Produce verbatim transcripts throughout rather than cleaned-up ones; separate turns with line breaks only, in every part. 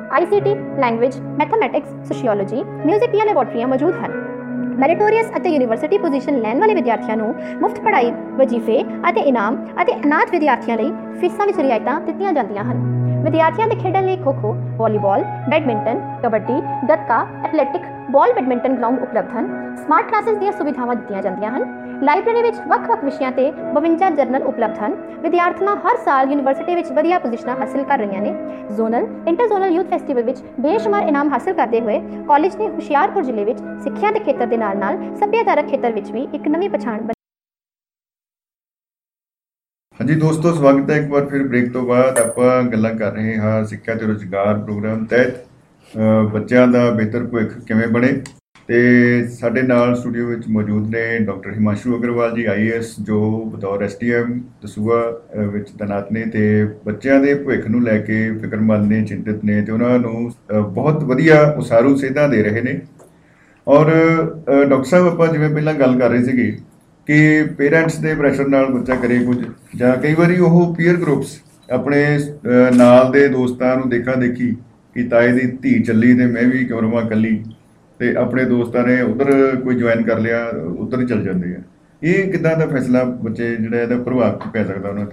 आई C T, language, mathematics, sociology, music ਦੀਆਂ ਲੈਬੋਰਟਰੀਆਂ ਮੌਜੂਦ ਹਨ। ਮੈਰੀਟੋਰੀਅਸ ਅਤੇ ਯੂਨੀਵਰਸਿਟੀ ਪੋਜੀਸ਼ਨ ਲੈਣ ਵਾਲੇ ਵਿਦਿਆਰਥੀਆਂ ਨੂੰ ਮੁਫਤ ਪੜ੍ਹਾਈ, ਵਜ਼ੀਫੇ ਅਤੇ ਇਨਾਮ ਅਤੇ ਅਨਾਥ ਵਿਦਿਆਰਥੀਆਂ ਲਈ ਫੀਸਾਂ ਵਿੱਚ ਰਿਆਇਤਾਂ ਦਿੱਤੀਆਂ ਜਾਂਦੀਆਂ ਹਨ। ਵਿਦਿਆਰਥੀਆਂ ਦੇ ਖੇਡਣ ਲਈ kho kho, volleyball, badminton, kabaddi, gatka, athletic, ਬਾਲ ਬੈਡਮਿੰਟਨ ਗਰਾਊਂਡ ਉਪਲਬਧ ਹਨ। ਸਮਾਰਟ ਕਲਾਸਿਸ ਦੀਆਂ ਸੁਵਿਧਾਵਾਂ ਦਿੱਤੀਆਂ ਜਾਂਦੀਆਂ ਹਨ। ਲਾਇਬ੍ਰੇਰੀ ਵਿੱਚ ਵੱਖ-ਵੱਖ ਵਿਸ਼ਿਆਂ ਤੇ ਬਵੰਜਾ ਜਰਨਲ ਉਪਲਬਧ ਹਨ। ਵਿਦਿਆਰਥਣਾਂ ਹਰ ਸਾਲ ਯੂਨੀਵਰਸਿਟੀ ਵਿੱਚ ਵਧੀਆ ਪੋਜੀਸ਼ਨਾਂ ਹਾਸਿਲ ਕਰ ਰਹੀਆਂ ਨੇ। Zonal, inter zonal youth festival ਵਿੱਚ ਬੇਸ਼ੁਮਾਰ ਇਨਾਮ ਹਾਸਿਲ ਕਰਦੇ ਹੋਏ ਕਾਲਜ ਨੇ ਹੁਸ਼ਿਆਰਪੁਰ ਜ਼ਿਲ੍ਹੇ ਵਿੱਚ ਸਿੱਖਿਆ ਦੇ ਖੇਤਰ ਦੇ ਨਾਲ ਨਾਲ ਸੱਭਿਆਚਾਰਕ ਖੇਤਰ ਵਿੱਚ ਵੀ ਇੱਕ ਨਵੀਂ ਪਛਾਣ ਬਣੀ।
ਹਾਂਜੀ ਦੋਸਤੋ, ਸਵਾਗਤ ਹੈ ਇੱਕ ਵਾਰ ਫਿਰ ਬ੍ਰੇਕ ਤੋਂ ਬਾਅਦ। ਆਪਾਂ ਗੱਲਾਂ ਕਰ ਰਹੇ ਹਾਂ ਸਿੱਖਿਆ ਤੇ ਰੁਜ਼ਗਾਰ ਪ੍ਰੋਗਰਾਮ ਤਹਿਤ ਬੱਚਿਆਂ ਦਾ ਬਿਹਤਰ ਭਵਿੱਖ ਕਿਵੇਂ ਬਣੇ। ਤੇ ਸਾਡੇ ਨਾਲ ਸਟੂਡੀਓ ਵਿੱਚ ਮੌਜੂਦ ਨੇ ਡਾਕਟਰ ਹਿਮਾਂਸ਼ੂ ਅਗਰਵਾਲ ਜੀ, ਆਈ ਏ ਐਸ, ਜੋ ਬਤੌਰ ਐਸ ਟੀ ਐਮ ਦਸੂਹਾ ਵਿੱਚ ਤੈਨਾਤ ਨੇ ਤੇ ਬੱਚਿਆਂ ਦੇ ਭਵਿੱਖ ਨੂੰ ਲੈ ਕੇ ਫਿਕਰਮੰਦ ਨੇ, ਚਿੰਤਿਤ ਨੇ ਤੇ ਉਹਨਾਂ ਨੂੰ ਬਹੁਤ ਵਧੀਆ ਉਸਾਰੂ ਸੇਧਾਂ ਦੇ ਰਹੇ ਨੇ। ਔਰ ਡਾਕਟਰ ਸਾਹਿਬ, ਆਪਾਂ ਜਿਵੇਂ ਪਹਿਲਾਂ ਗੱਲ ਕਰ ਰਹੇ ਸੀਗੇ ਕਿ ਪੇਰੈਂਟਸ ਦੇ ਪ੍ਰੈਸ਼ਰ ਨਾਲ ਬੱਚਾ ਕਰੇ ਕੁਝ, ਜਾਂ ਕਈ ਵਾਰੀ ਉਹ ਪੀਅਰ ਗਰੁੱਪਸ ਆਪਣੇ ਨਾਲ ਦੇ ਦੋਸਤਾਂ ਨੂੰ ਦੇਖਾ ਦੇਖੀ ਕਿ ਤਾਏ ਦੀ ਧੀ ਚੱਲੀ ਤੇ ਮੈਂ ਵੀ ਕਿਉਂ ਰਵਾਂ ਇਕੱਲੀ, ਤੇ ਆਪਣੇ ਦੋਸਤਾਂ ਨੇ ਉਧਰ ਕੋਈ ਜੁਆਇਨ ਕਰ ਲਿਆ, ਉਧਰ ਹੀ ਚੱਲ ਜਾਂਦੇ ਆ। ਇਹ ਕਿੱਦਾਂ ਦਾ ਫੈਸਲਾ ਬੱਚੇ ਜਿਹੜਾ ਇਹਦਾ ਪ੍ਰਭਾਵ ਕੀ ਪੈ ਸਕਦਾ ਉਹਨਾਂ ਤੇ?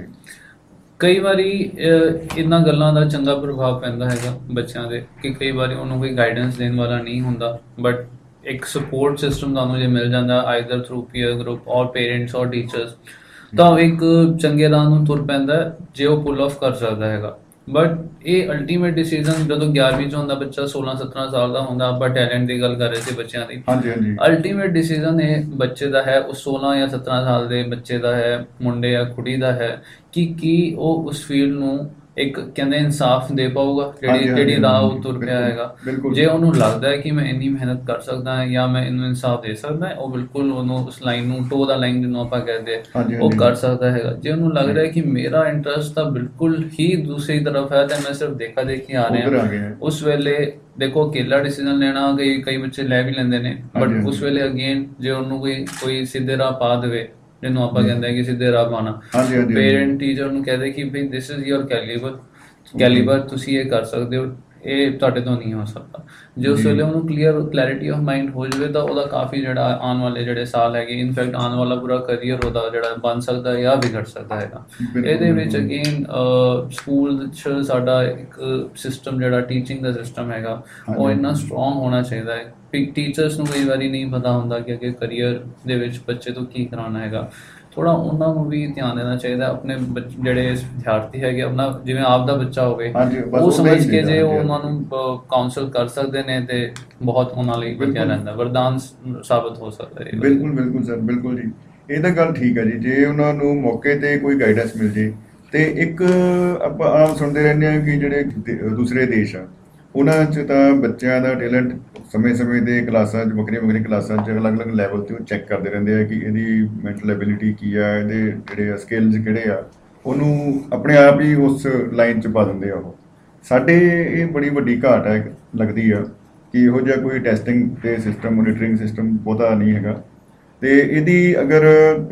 ਕਈ ਵਾਰੀ ਇਹਨਾਂ ਗੱਲਾਂ ਦਾ ਚੰਗਾ ਪ੍ਰਭਾਵ ਪੈਂਦਾ ਹੈਗਾ ਬੱਚਿਆਂ ਦੇ ਕਿ ਕਈ ਵਾਰੀ ਉਹਨੂੰ ਕੋਈ ਗਾਈਡੈਂਸ ਦੇਣ ਵਾਲਾ ਨਹੀਂ ਹੁੰਦਾ, ਬਟ ਇੱਕ ਸਪੋਰਟ ਸਿਸਟਮ ਤੁਹਾਨੂੰ ਜੇ ਮਿਲ ਜਾਂਦਾ ਆਈਦਰ ਥਰੂ ਪੀਅਰ ਗਰੁੱਪ ਔਰ ਪੇਰੈਂਟਸ ਔਰ ਟੀਚਰਸ, ਤਾਂ ਇੱਕ ਚੰਗੇ ਰਾਹ ਨੂੰ ਤੁਰ ਪੈਂਦਾ ਜੇ ਉਹ ਪੁੱਲ ਆਫ ਕਰ ਸਕਦਾ ਹੈਗਾ। ਬਟ ਇਹ ਅਲਟੀਮੇਟ ਡਿਸੀਜ਼ਨ ਜਦੋਂ ਗਿਆਰਵੀਂ 'ਚ ਹੁੰਦਾ ਬੱਚਾ, ਸੋਲਾਂ ਸਤਾਰਾਂ ਸਾਲ ਦਾ ਹੁੰਦਾ, ਆਪਾਂ ਟੈਲੈਂਟ ਦੀ ਗੱਲ ਕਰ ਰਹੇ ਸੀ ਬੱਚਿਆਂ ਦੀ।
ਹਾਂਜੀ ਹਾਂਜੀ
ਅਲਟੀਮੇਟ ਡਿਸੀਜ਼ਨ ਇਹ ਬੱਚੇ ਦਾ ਹੈ, ਉਹ ਸੋਲਾਂ ਜਾਂ ਸਤਾਰਾਂ ਸਾਲ ਦੇ ਬੱਚੇ ਦਾ ਹੈ, ਮੁੰਡੇ ਜਾਂ ਕੁੜੀ ਦਾ ਹੈ ਕਿ ਕੀ ਉਹ ਉਸ ਫੀਲਡ ਨੂੰ ਇੱਕ ਕਹਿੰਦੇ ਇਨਸਾਫ ਦੇ ਪਾਊਗਾ, ਜਿਹੜੀ ਜਿਹੜੀ ਰਾਹ ਉਹ ਤੁਰ ਪਿਆ ਹੈਗਾ। ਜੇ ਉਹਨੂੰ ਲੱਗਦਾ ਹੈ ਕਿ ਮੈਂ ਇੰਨੀ ਮਿਹਨਤ ਕਰ ਸਕਦਾ ਹਾਂ ਜਾਂ ਮੈਂ ਇਹਨੂੰ ਇਨਸਾਫ ਦੇ ਸਕਦਾ, ਉਹ ਬਿਲਕੁਲ ਉਹਨੂੰ ਉਸ ਲਾਈਨ ਨੂੰ, ਟੋ ਦਾ ਲਾਈਨ ਜਿਹਨੂੰ ਆਪਾਂ ਕਹਿੰਦੇ, ਉਹ ਕਰ ਸਕਦਾ ਹੈਗਾ। ਜੇ ਉਹਨੂੰ ਲੱਗ ਰਿਹਾ ਕਿ ਮੇਰਾ ਇੰਟਰਸਟ ਤਾਂ ਬਿਲਕੁਲ ਹੀ ਦੂਸਰੀ ਤਰਫ ਹੈ ਤੇ ਮੈਂ ਸਿਰਫ ਦੇਖਾ ਦੇਖੀ ਆ ਰਿਹਾ, ਉਸ ਵੇਲੇ ਦੇਖੋ ਅਕੇਲਾ ਡਿਸੀਜ਼ਨ ਲੈਣਾ ਕਈ ਕਈ ਬੱਚੇ ਲੈ ਵੀ ਲੈਂਦੇ ਨੇ, ਬਟ ਉਸ ਵੇਲੇ ਅਗੇਨ ਜੇ ਉਹਨੂੰ ਕੋਈ ਕੋਈ ਸਿੱਧੇ ਰਾਹ ਪਾ ਦੇਵੇ, ਜਿਹਨੂੰ ਆਪਾਂ ਕਹਿੰਦੇ ਕਿ ਸਿੱਧੇ ਰਾਹ ਪਾਉਣਾ, ਪੇਰੈਂਟ ਟੀਚਰ ਨੂੰ ਕਹਦੇ ਕਿ ਭਈ this is your calibre calibre ਤੁਸੀਂ ਇਹ ਕਰ ਸਕਦੇ ਹੋ, ਇਹ ਤੁਹਾਡੇ ਤੋਂ ਨਹੀਂ ਹੋ ਸਕਦਾ। ਜੇ ਉਸ ਵੇਲੇ ਉਹਨੂੰ ਕਲੀਅਰ ਕਲੈਰਿਟੀ ਆਫ ਮਾਈਂਡ ਹੋ ਜਾਵੇ ਤਾਂ ਉਹਦਾ ਕਾਫੀ ਜਿਹੜਾ ਆਉਣ ਵਾਲੇ ਜਿਹੜੇ ਸਾਲ ਹੈਗੇ, ਇਨਫੈਕਟ ਆਉਣ ਵਾਲਾ ਪੂਰਾ ਕਰੀਅਰ ਉਹਦਾ ਜਿਹੜਾ ਬਣ ਸਕਦਾ ਜਾਂ ਵਿਗੜ ਸਕਦਾ ਹੈਗਾ। ਇਹਦੇ ਵਿੱਚ ਅਗੇਨ ਸਕੂਲ 'ਚ ਸਾਡਾ ਇੱਕ ਸਿਸਟਮ ਜਿਹੜਾ ਟੀਚਿੰਗ ਦਾ ਸਿਸਟਮ ਹੈਗਾ ਉਹ ਇੰਨਾ ਸਟਰੋਂਗ ਹੋਣਾ ਚਾਹੀਦਾ ਹੈ। ਟੀਚਰਸ ਨੂੰ ਕਈ ਵਾਰੀ ਨਹੀਂ ਪਤਾ ਹੁੰਦਾ ਕਿ ਅੱਗੇ ਕਰੀਅਰ ਦੇ ਵਿੱਚ ਬੱਚੇ ਤੋਂ ਕੀ ਕਰਾਉਣਾ ਹੈਗਾ। ਥੋੜ੍ਹਾ ਉਹਨਾਂ ਨੂੰ ਵੀ ਧਿਆਨ ਦੇਣਾ ਚਾਹੀਦਾ, ਆਪਣੇ ਜਿਹੜੇ ਵਿਦਿਆਰਥੀ ਹੈਗੇ ਆਪਣਾ ਜਿਵੇਂ ਆਪ ਦਾ ਬੱਚਾ ਹੋਵੇ ਉਹ ਸਮਝ ਕੇ ਜੇ ਉਹ ਉਹਨਾਂ ਨੂੰ ਕਾਉਂਸਲ ਕਰ ਸਕਦੇ ਨੇ ਤੇ ਬਹੁਤ ਉਹਨਾਂ ਲਈ ਵਧੀਆ ਰਹਿੰਦਾ, ਵਰਦਾਨ ਸਾਬਤ ਹੋ ਸਕਦਾ ਹੈ।
ਬਿਲਕੁਲ ਬਿਲਕੁਲ ਸਰ, ਬਿਲਕੁਲ ਜੀ, ਇਹ ਤਾਂ ਗੱਲ ਠੀਕ ਹੈ ਜੀ। ਜੇ ਉਹਨਾਂ ਨੂੰ ਮੌਕੇ ਤੇ ਕੋਈ ਗਾਈਡੈਂਸ ਮਿਲ ਜੇ ਤੇ ਇੱਕ ਆਪਾਂ ਆਮ ਸੁਣਦੇ ਰਹਿੰਦੇ ਹਾਂ ਕਿ ਜਿਹੜੇ ਦੂਸਰੇ ਦੇਸ਼ ਆ ਉਹਨਾਂ 'ਚ ਤਾਂ ਬੱਚਿਆਂ ਦਾ ਟੈਲੈਂਟ ਸਮੇਂ ਸਮੇਂ 'ਤੇ ਕਲਾਸਾਂ 'ਚ, ਵੱਖਰੀਆਂ ਵੱਖਰੀਆਂ ਕਲਾਸਾਂ 'ਚ ਅਲੱਗ-ਅਲੱਗ ਲੈਵਲ 'ਤੇ ਉਹ ਚੈੱਕ ਕਰਦੇ ਰਹਿੰਦੇ ਆ ਕਿ ਇਹਦੀ ਮੈਂਟਲ ਐਬਿਲਿਟੀ ਕੀ ਆ, ਇਹਦੇ ਜਿਹੜੇ ਆ ਸਕਿੱਲਸ ਕਿਹੜੇ ਆ, ਉਹਨੂੰ ਆਪਣੇ ਆਪ ਹੀ ਉਸ ਲਾਈਨ 'ਚ ਪਾ ਦਿੰਦੇ ਆ। ਉਹ ਸਾਡੇ ਇਹ ਬੜੀ ਵੱਡੀ ਘਾਟ ਹੈ ਲੱਗਦੀ ਆ ਕਿ ਇਹੋ ਜਿਹਾ ਕੋਈ ਟੈਸਟਿੰਗ ਅਤੇ ਸਿਸਟਮ, ਮੋਨੀਟਰਿੰਗ ਸਿਸਟਮ ਬਹੁਤਾ ਨਹੀਂ ਹੈਗਾ। ਅਤੇ ਇਹਦੀ ਅਗਰ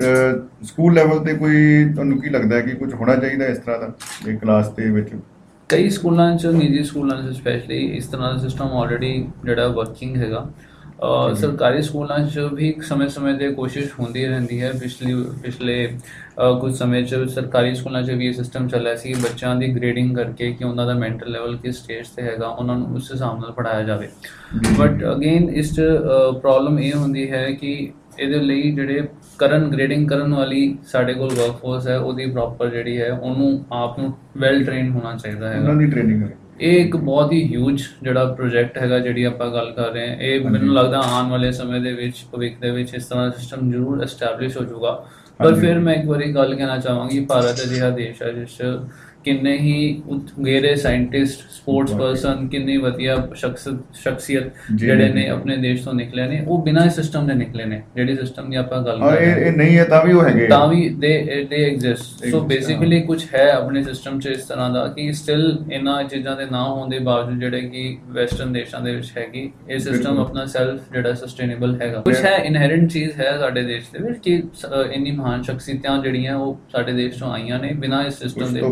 ਸਕੂਲ ਲੈਵਲ 'ਤੇ ਕੋਈ ਤੁਹਾਨੂੰ ਕੀ ਲੱਗਦਾ ਕਿ ਕੁਝ ਹੋਣਾ ਚਾਹੀਦਾ ਇਸ ਤਰ੍ਹਾਂ ਦਾ ਇਹ ਕਲਾਸ ਦੇ ਵਿੱਚ?
ਕਈ ਸਕੂਲਾਂ 'ਚ, ਨਿੱਜੀ ਸਕੂਲਾਂ 'ਚ ਸਪੈਸ਼ਲੀ ਇਸ ਤਰ੍ਹਾਂ ਦਾ ਸਿਸਟਮ ਆਲਰੇਡੀ ਜਿਹੜਾ ਵਰਕਿੰਗ ਹੈਗਾ। ਸਰਕਾਰੀ ਸਕੂਲਾਂ 'ਚ ਵੀ ਸਮੇਂ ਸਮੇਂ 'ਤੇ ਕੋਸ਼ਿਸ਼ ਹੁੰਦੀ ਰਹਿੰਦੀ ਹੈ। ਪਿਛਲੀ ਪਿਛਲੇ ਕੁਝ ਸਮੇਂ 'ਚ ਸਰਕਾਰੀ ਸਕੂਲਾਂ 'ਚ ਵੀ ਇਹ ਸਿਸਟਮ ਚੱਲਿਆ ਸੀ ਬੱਚਿਆਂ ਦੀ ਗ੍ਰੇਡਿੰਗ ਕਰਕੇ ਕਿ ਉਹਨਾਂ ਦਾ ਮੈਂਟਲ ਲੈਵਲ ਕਿਸ ਸਟੇਜ 'ਤੇ ਹੈਗਾ, ਉਹਨਾਂ ਨੂੰ ਉਸ ਹਿਸਾਬ ਨਾਲ ਪੜ੍ਹਾਇਆ ਜਾਵੇ। ਬਟ ਅਗੇਨ ਇਸ 'ਚ ਪ੍ਰੋਬਲਮ ਇਹ ਹੁੰਦੀ ਹੈ ਕਿ ਇਹਦੇ ਲਈ ਜਿਹੜੇ ਕਰਨ ਗ੍ਰੇਡਿੰਗ ਕਰਨ ਵਾਲੀ ਸਾਡੇ ਕੋਲ ਵਰਕਫੋਰਸ ਹੈ, ਉਹਦੀ ਪ੍ਰੋਪਰ ਜਿਹੜੀ ਹੈ ਉਹਨੂੰ ਆਪ ਨੂੰ ਵੈਲ ਟ੍ਰੇਨ ਹੋਣਾ ਚਾਹੀਦਾ ਹੈ।
ਉਹਨਾਂ ਦੀ ਟ੍ਰੇਨਿੰਗ
ਇਹ ਇੱਕ ਬਹੁਤ ਹੀ ਹਿਊਜ ਜਿਹੜਾ ਪ੍ਰੋਜੈਕਟ ਹੈਗਾ ਜਿਹੜੀ ਆਪਾਂ ਗੱਲ ਕਰ ਰਹੇ ਹਾਂ, ਇਹ ਮੈਨੂੰ ਲੱਗਦਾ ਆਉਣ ਵਾਲੇ ਸਮੇਂ ਦੇ ਵਿੱਚ, ਭਵਿੱਖ ਦੇ ਵਿੱਚ ਇਸ ਤਰ੍ਹਾਂ ਦਾ ਸਿਸਟਮ ਜ਼ਰੂਰ ਐਸਟੈਬਲਿਸ਼ ਹੋ ਜਾਊਗਾ। ਪਰ ਫਿਰ ਮੈਂ ਇੱਕ ਵਾਰੀ ਗੱਲ ਕਹਿਣਾ ਚਾਹਾਂਗੀ, ਭਾਰਤ ਅਜਿਹਾ ਦੇਸ਼ ਹੈ ਜਿਸ 'ਚ ਕਿੰਨੇ ਹੀ ਉਤਗੇਰੇ ਸਾਇੰਟਿਸਟ, ਸਪੋਰਟਸ ਪਰਸਨ, ਕਿੰਨੀ ਵਧੀਆ ਸ਼ਖਸ ਸ਼ਖਸੀਅਤ ਜਿਹੜੇ ਨੇ ਆਪਣੇ ਦੇਸ਼ ਤੋਂ ਨਿਕਲੇ ਨੇ, ਉਹ ਬਿਨਾਂ ਇਸ ਸਿਸਟਮ ਦੇ ਨਿਕਲੇ ਨੇ। ਜਿਹੜੀ ਸਿਸਟਮ ਦੀ ਆਪਾਂ ਗੱਲ ਕਰ ਰਹੇ ਹਾਂ,
ਇਹ ਨਹੀਂ ਹੈ ਤਾਂ ਵੀ ਉਹ ਹੈਗੇ,
ਤਾਂ ਵੀ ਦੇ ਦੇ ਐਗਜ਼ਿਸਟ। ਸੋ ਬੇਸਿਕਲੀ ਕੁਝ ਹੈ ਆਪਣੇ ਸਿਸਟਮ 'ਚ ਇਸ ਤਰ੍ਹਾਂ ਦਾ ਕਿ ਸਟਿਲ ਇਹਨਾਂ ਚੀਜ਼ਾਂ ਦੇ ਨਾ ਹੋਣ ਦੇ ਬਾਵਜੂਦ ਜਿਹੜੇ ਕਿ ਵੈਸਟਰਨ ਦੇਸ਼ਾਂ ਦੇ ਵਿੱਚ ਹੈਗੀ, ਇਹ ਸਿਸਟਮ ਆਪਣਾ ਸੈਲਫ ਜਿਹੜਾ ਸਸਟੇਨੇਬਲ ਹੈਗਾ। ਕੁਝ ਹੈ ਇਨਹੈਰੈਂਟ ਚੀਜ਼ ਹੈ ਸਾਡੇ ਦੇਸ਼ ਦੇ ਵਿੱਚ ਕਿ ਇੰਨੀ ਮਹਾਨ ਸ਼ਖਸੀਅਤਾਂ ਜਿਹੜੀਆਂ ਉਹ ਸਾਡੇ ਦੇਸ਼ ਤੋਂ ਆਈਆਂ ਨੇ ਬਿਨਾਂ ਇਸ ਸਿਸਟਮ ਦੇ।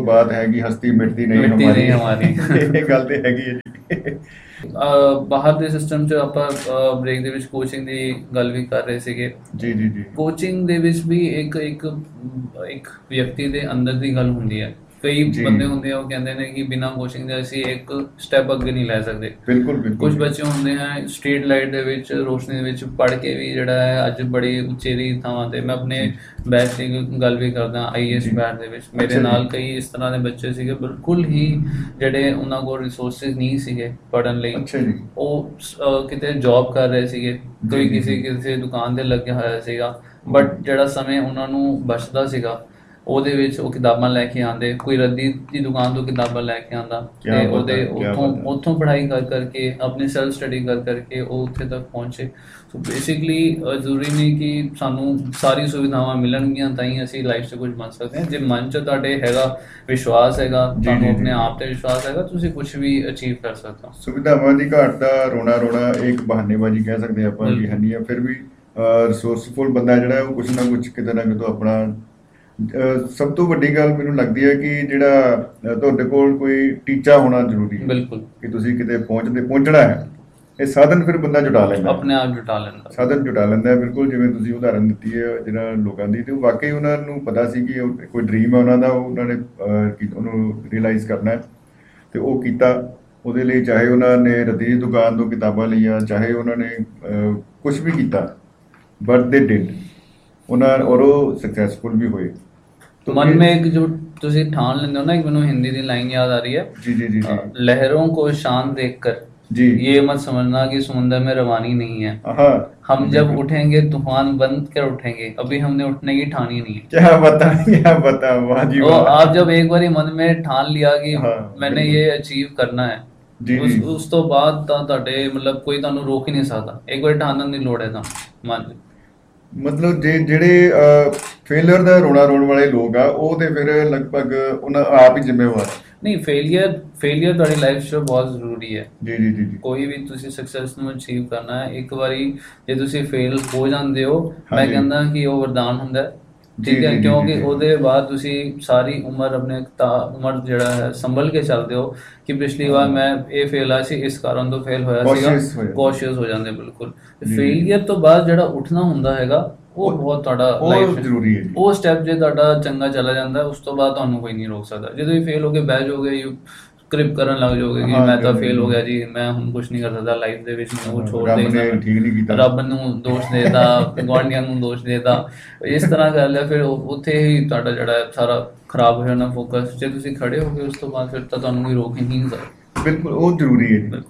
ਹੈਗੀ ਹਸਤੀ ਮਿਟਦੀ ਨਹੀਂ
ਮਿਟਦੀ ਨਹੀਂ
ਹਮਾਰੀ
ਹਮਾਰੀ।
ਇਹ ਗੱਲ ਤੇ ਹੈਗੀ ਹੈ ਜੀ।
ਅਹ ਬਾਹਰ ਦੇ ਸਿਸਟਮ 'ਚ ਆਪਾਂ ਬ੍ਰੇਕ ਦੇ ਵਿੱਚ ਕੋਚਿੰਗ ਦੀ ਗੱਲ ਵੀ ਕਰ ਰਹੇ ਸੀਗੇ।
ਜੀ ਜੀ ਜੀ
ਕੋਚਿੰਗ ਦੇ ਵਿੱਚ ਵੀ ਇੱਕ ਇੱਕ ਇੱਕ ਵਿਅਕਤੀ ਦੇ ਅੰਦਰ ਦੀ ਗੱਲ ਹੁੰਦੀ ਹੈ। ਕਈ
ਜੀ।
ਬੰਦੇ ਹੁੰਦੇ ਆ ਉਹ ਕਹਿੰਦੇ ਨੇ ਕਿ ਬਿਨਾਂ ਕੋਚਿੰਗ ਦੇ ਅਸੀਂ ਇੱਕ ਸਟੈਪ ਅੱਗੇ ਨਹੀਂ ਲੈ ਸਕਦੇ।
ਬਿਲਕੁਲ ਬਿਲਕੁਲ।
ਕੁਝ ਬੱਚੇ ਹੁੰਦੇ ਹੈ ਸਟਰੀਟ ਲਾਈਟ ਦੇ ਵਿੱਚ ਰੋਸ਼ਨੀ ਦੇ ਵਿੱਚ ਪੜ੍ਹ ਕੇ ਵੀ ਜਿਹੜਾ ਹੈ ਅੱਜ ਬੜੀ ਉਚੇਰੀ ਥਾਵਾਂ ਤੇ, ਮੈਂ ਆਪਣੇ ਬੈਚ ਦੀ ਗੱਲ ਵੀ ਕਰਦਾ ਆਈ ਐਸ
ਜੀ।
ਬੈਚ ਦੇ ਵਿੱਚ ਮੇਰੇ
ਅੱਛਾ ਜੀ।
ਨਾਲ ਕਈ ਇਸ ਤਰ੍ਹਾਂ ਦੇ ਬੱਚੇ ਸੀਗੇ ਬਿਲਕੁਲ ਹੀ ਜਿਹੜੇ ਉਹਨਾਂ ਕੋਲ ਰਿਸੋਰਸਿਸ ਨਹੀਂ ਸੀਗੇ ਪੜ੍ਹਨ ਲਈ।
ਅੱਛਾ ਜੀ।
ਉਹ ਅਹ, ਕਿਤੇ ਜੌਬ ਕਰ ਰਹੇ ਸੀਗੇ, ਕੋਈ
ਜੀ,
ਕਿਸੇ
ਜੀ।
ਕਿਸੇ ਦੁਕਾਨ ਤੇ ਲੱਗਿਆ ਹੋਇਆ ਸੀਗਾ, ਬਟ ਜਿਹੜਾ ਸਮੇਂ ਉਹਨਾਂ ਨੂੰ ਬਚਦਾ ਸੀਗਾ ਉਹਦੇ ਵਿੱਚ ਉਹ ਕਿਤਾਬਾਂ ਲੈ ਕੇ ਆਉਂਦੇ, ਕੋਈ ਰੱਦੀ ਦੀ ਦੁਕਾਨ ਤੋਂ ਕਿਤਾਬਾਂ ਲੈ ਕੇ ਆਉਂਦਾ
ਕਿਆ
ਤੇ
ਬਾਤ
ਉਹਦੇ
ਹੈ, ਕਿਆ
ਉੱਥੋਂ
ਬਾਤ ਹੈ।
ਉੱਥੋਂ ਪੜ੍ਹਾਈ ਕਰ ਕਰਕੇ ਆਪਣੀ ਸੈਲਫ ਸਟੱਡੀ ਕਰ ਕਰਕੇ ਉਹ ਉੱਥੇ ਤੱਕ ਪਹੁੰਚੇ। ਸੋ ਬੇਸਿਕਲੀ ਜ਼ਰੂਰੀ ਨਹੀਂ ਕਿ ਸਾਨੂੰ ਸਾਰੀ ਸੁਵਿਧਾਵਾਂ ਮਿਲਣਗੀਆਂ ਤਾਂ ਹੀ ਅਸੀਂ ਲਾਈਫ 'ਚ ਕੁਝ ਬਣ ਸਕਦੇ ਹਾਂ। ਜੇ ਮਨ 'ਚ ਤੁਹਾਡੇ ਹੈਗਾ ਵਿਸ਼ਵਾਸ ਹੈਗਾ,
ਜੀ,
ਤੁਹਾਨੂੰ
ਜੀ,
ਆਪਣੇ
ਜੀ।
ਆਪ ਤੇ ਵਿਸ਼ਵਾਸ ਹੈਗਾ, ਤੁਸੀਂ ਕੁਝ ਵੀ ਅਚੀਵ ਕਰ ਸਕਦੇ ਹੋ।
ਸੁਵਿਧਾਵਾਂ ਦੀ ਘਾਟ ਦਾ ਰੋਣਾ ਰੋਣਾ ਇੱਕ ਬਹਾਨੇਬਾਜ਼ੀ ਕਹਿ ਸਕਦੇ ਆਪਾਂ ਕਿ
ਬਿਲਕੁਲ।
ਹਨੀ ਆ, ਫਿਰ ਵੀ ਰਿਸੋਰਸਫੁਲ ਬੰਦਾ ਜਿਹੜਾ ਉਹ ਕੁਛ ਨਾ ਕੁਛ ਕਿਤੇ ਨਾ ਕਿਤੇ ਆਪਣਾ ਅਹ, ਸਭ ਤੋਂ ਵੱਡੀ ਗੱਲ ਮੈਨੂੰ ਲੱਗਦੀ ਹੈ ਕਿ ਜਿਹੜਾ ਅਹ, ਤੁਹਾਡੇ ਕੋਲ ਕੋਈ ਟੀਚਾ ਹੋਣਾ ਜ਼ਰੂਰੀ ਹੈ
ਬਿਲਕੁਲ
ਕਿ ਤੁਸੀਂ ਕਿਤੇ ਪਹੁੰਚਦੇ ਪਹੁੰਚਣਾ ਹੈ। ਇਹ ਸਾਧਨ ਫਿਰ ਬੰਦਾ ਜੁਟਾ ਲੈਂਦਾ ਹੈ।
ਆਪਣੇ ਆਪ ਜੁਟਾ ਲੈਂਦਾ।
ਸਾਧਨ ਜੁਟਾ ਲੈਂਦਾ ਹੈ। ਬਿਲਕੁਲ ਜਿਵੇਂ ਤੁਸੀਂ ਉਦਾਹਰਨ ਦਿੱਤੀ ਹੈ ਜਿਹੜਾ ਲੋਕਾਂ ਦੀ, ਤੇ ਉਹ ਵਾਕਈ ਉਹਨਾਂ ਨੂੰ ਪਤਾ ਸੀ ਕਿ ਉਹ ਕੋਈ ਡ੍ਰੀਮ ਹੈ ਉਹਨਾਂ ਦਾ, ਉਹ ਉਹਨਾਂ ਨੇ ਅਹ, ਕੀ- ਉਹਨੂੰ ਰਿਅਲਾਈਜ਼ ਕਰਨਾ ਹੈ ਤੇ ਉਹ ਕੀਤਾ। ਉਹਦੇ ਲਈ ਚਾਹੇ ਉਹਨਾਂ ਨੇ ਰੱਦੀ ਦੀ ਦੁਕਾਨ ਤੋਂ ਕਿਤਾਬਾਂ ਲਈਆਂ, ਚਾਹੇ ਉਹਨਾਂ ਨੇ ਕੁਝ ਵੀ ਕੀਤਾ, ਬਟ ਦੇ ਡਿਡ ਉਹਨਾਂ, ਔਰ ਉਹ ਸਕਸੈਸਫੁਲ ਵੀ ਹੋਏ। तो
मन
ये-
में एक जो ਤੁਸੀਂ ठान लेंगे हो ना, एक मैंने हिंदी की लाइन याद आ रही है,
जी जी जी जी
अ, लहरों को शान देखकर
जी
ये मत समझना कि समुंदर में रवानी नहीं है।
हाँ
हम जब
बिल्कुल।
उठेंगे तूफान बंद कर उठेंगे, अभी हमने उठने की ठानी नहीं है।
क्या बता क्या बता वाह जी
तो
वाह।
आप जब एक बार मन में ठान लिया कि
हाँ,
मैंने
बिल्कुल।
ये अचीव करना है,
जी
ਉਸ
जी
ਉਸ ਤੋਂ ਬਾਅਦ ਤਾਂ ਤੁਹਾਡੇ ਮਤਲਬ ਕੋਈ ਤੁਹਾਨੂੰ ਰੋਕ ਹੀ ਨਹੀਂ ਸਕਦਾ। ਇੱਕ ਵਾਰ ਠਾਣਨ ਦੀ ਲੋੜ ਹੈ ਤਾਂ ਮਨ 'ਚ।
ਮਤਲਬ ਜੇ ਜਿਹੜੇ ਫੇਲਿਅਰ ਦਾ ਰੋਣਾ ਰੋਣ ਵਾਲੇ ਲੋਕ ਆ, ਉਹ ਤੇ ਫਿਰ ਲਗਭਗ ਉਹਨਾਂ ਆਪ ਹੀ ਜ਼ਿੰਮੇਵਾਰ ਆ।
ਨਹੀਂ, ਫੇਲੀਅਰ ਫੇਲੀਅਰ ਤੁਹਾਡੀ ਲਾਈਫ 'ਚ ਬਹੁਤ ਜ਼ਰੂਰੀ ਹੈ।
ਜੀ ਜੀ ਜੀ ਜੀ
ਕੋਈ ਵੀ ਤੁਸੀਂ ਸਕਸੈਸ ਨੂੰ ਅਚੀਵ ਕਰਨਾ ਹੈ, ਇੱਕ ਵਾਰੀ ਜੇ ਤੁਸੀਂ ਫੇਲ ਹੋ ਜਾਂਦੇ ਹੋ, ਮੈਂ
ਹਾਂਜੀ।
ਕਹਿੰਦਾ ਕਿ ਉਹ ਵਰਦਾਨ ਹੁੰਦਾ ਹੈ।
ਜੀ,
ਠੀਕ ਹੈ,
ਜੀ, ਜੀ,
ਕਿਉਂਕਿ
ਜੀ।
ਉਹਦੇ ਬਾਅਦ ਤੁਸੀਂ ਸਾਰੀ ਉਮਰ ਆਪਣੇ ਤਾ- ਉਮਰ ਜਿਹੜਾ ਹੈ ਸੰਭਲ ਕੇ ਚੱਲਦੇ ਹੋ ਕਿ ਪਿਛਲੀ ਵਾਰ ਮੈਂ ਇਹ ਫੇਲ ਆਇਆ ਸੀ, ਇਸ ਕਾਰਨ ਤੋਂ ਫੇਲ ਹੋਇਆ ਸੀਗਾ,
Cautious ਹੋ ਜਾਂਦੇ।
ਕੌਸ਼ੀਅਸ ਹੋ ਜਾਂਦੇ ਬਿਲਕੁਲ।
ਜੀ।
ਫੇਲੀਅਰ ਤੋਂ ਬਾਅਦ ਜਿਹੜਾ ਉੱਠਣਾ ਹੁੰਦਾ ਹੈਗਾ ਉਹ
ਉਹ-
ਬਹੁਤ ਤੁਹਾਡਾ
ਉਹ
ਲਾਈਫ
ਜ਼ਰੂਰੀ ਹੈ ਜੀ।
ਉਹ ਸਟੈਪ ਜੇ ਤੁਹਾਡਾ ਚੰਗਾ ਚਲਾ ਜਾਂਦਾ, ਉਸ ਤੋਂ ਬਾਅਦ ਤੁਹਾਨੂੰ ਕੋਈ ਨਹੀਂ ਰੋਕ ਸਕਦਾ। ਜਦੋਂ ਵੀ ਫੇਲ ਹੋ ਕੇ ਬਹਿ ਜਾਓਗੇ, ਯੂ ਕ੍ਰਿਪ ਕਰਨ ਲੱਗ ਜਾਓਗੇ ਕਿ
ਹਾਂ,
ਮੈਂ ਤਾਂ
ਜੀ,
ਫੇਲ ਹੋ
ਜੀ।
ਗਿਆ ਜੀ, ਮੈਂ ਹੁਣ ਕੁਝ ਨਹੀਂ ਕਰ ਸਕਦਾ ਲਾਈਫ ਦੇ ਵਿੱਚ, ਮੈਨੂੰ ਛੋੜ
ਰੱਬ ਨੇ
ਦੇਣਾ,
ਠੀਕ ਨਹੀਂ ਕੀਤਾ।
ਰੱਬ ਨੂੰ ਦੋਸ਼ ਦੇਦਾ, ਗੁਆਂਢੀਆਂ ਨੂੰ ਦੋਸ਼ ਦੇਦਾ, ਇਸ ਤਰ੍ਹਾਂ ਕਰ ਲਿਆ, ਫਿਰ ਉਹ- ਉੱਥੇ ਹੀ ਤੁਹਾਡਾ ਜਿਹੜਾ ਹੈ ਸਾਰਾ ਖਰਾਬ ਹੋ ਜਾਣਾ ਫੋਕਸ। ਜੇ ਤੁਸੀਂ ਖੜੇ ਹੋ ਗਏ ਉਸ ਤੋਂ ਬਾਅਦ ਫਿਰ ਤਾਂ ਤੁਹਾਨੂੰ ਕੋਈ ਰੋਕ ਹੀ ਨਹੀਂ ਸਕਦਾ।
बिल्कुल वो जरूरी है जी।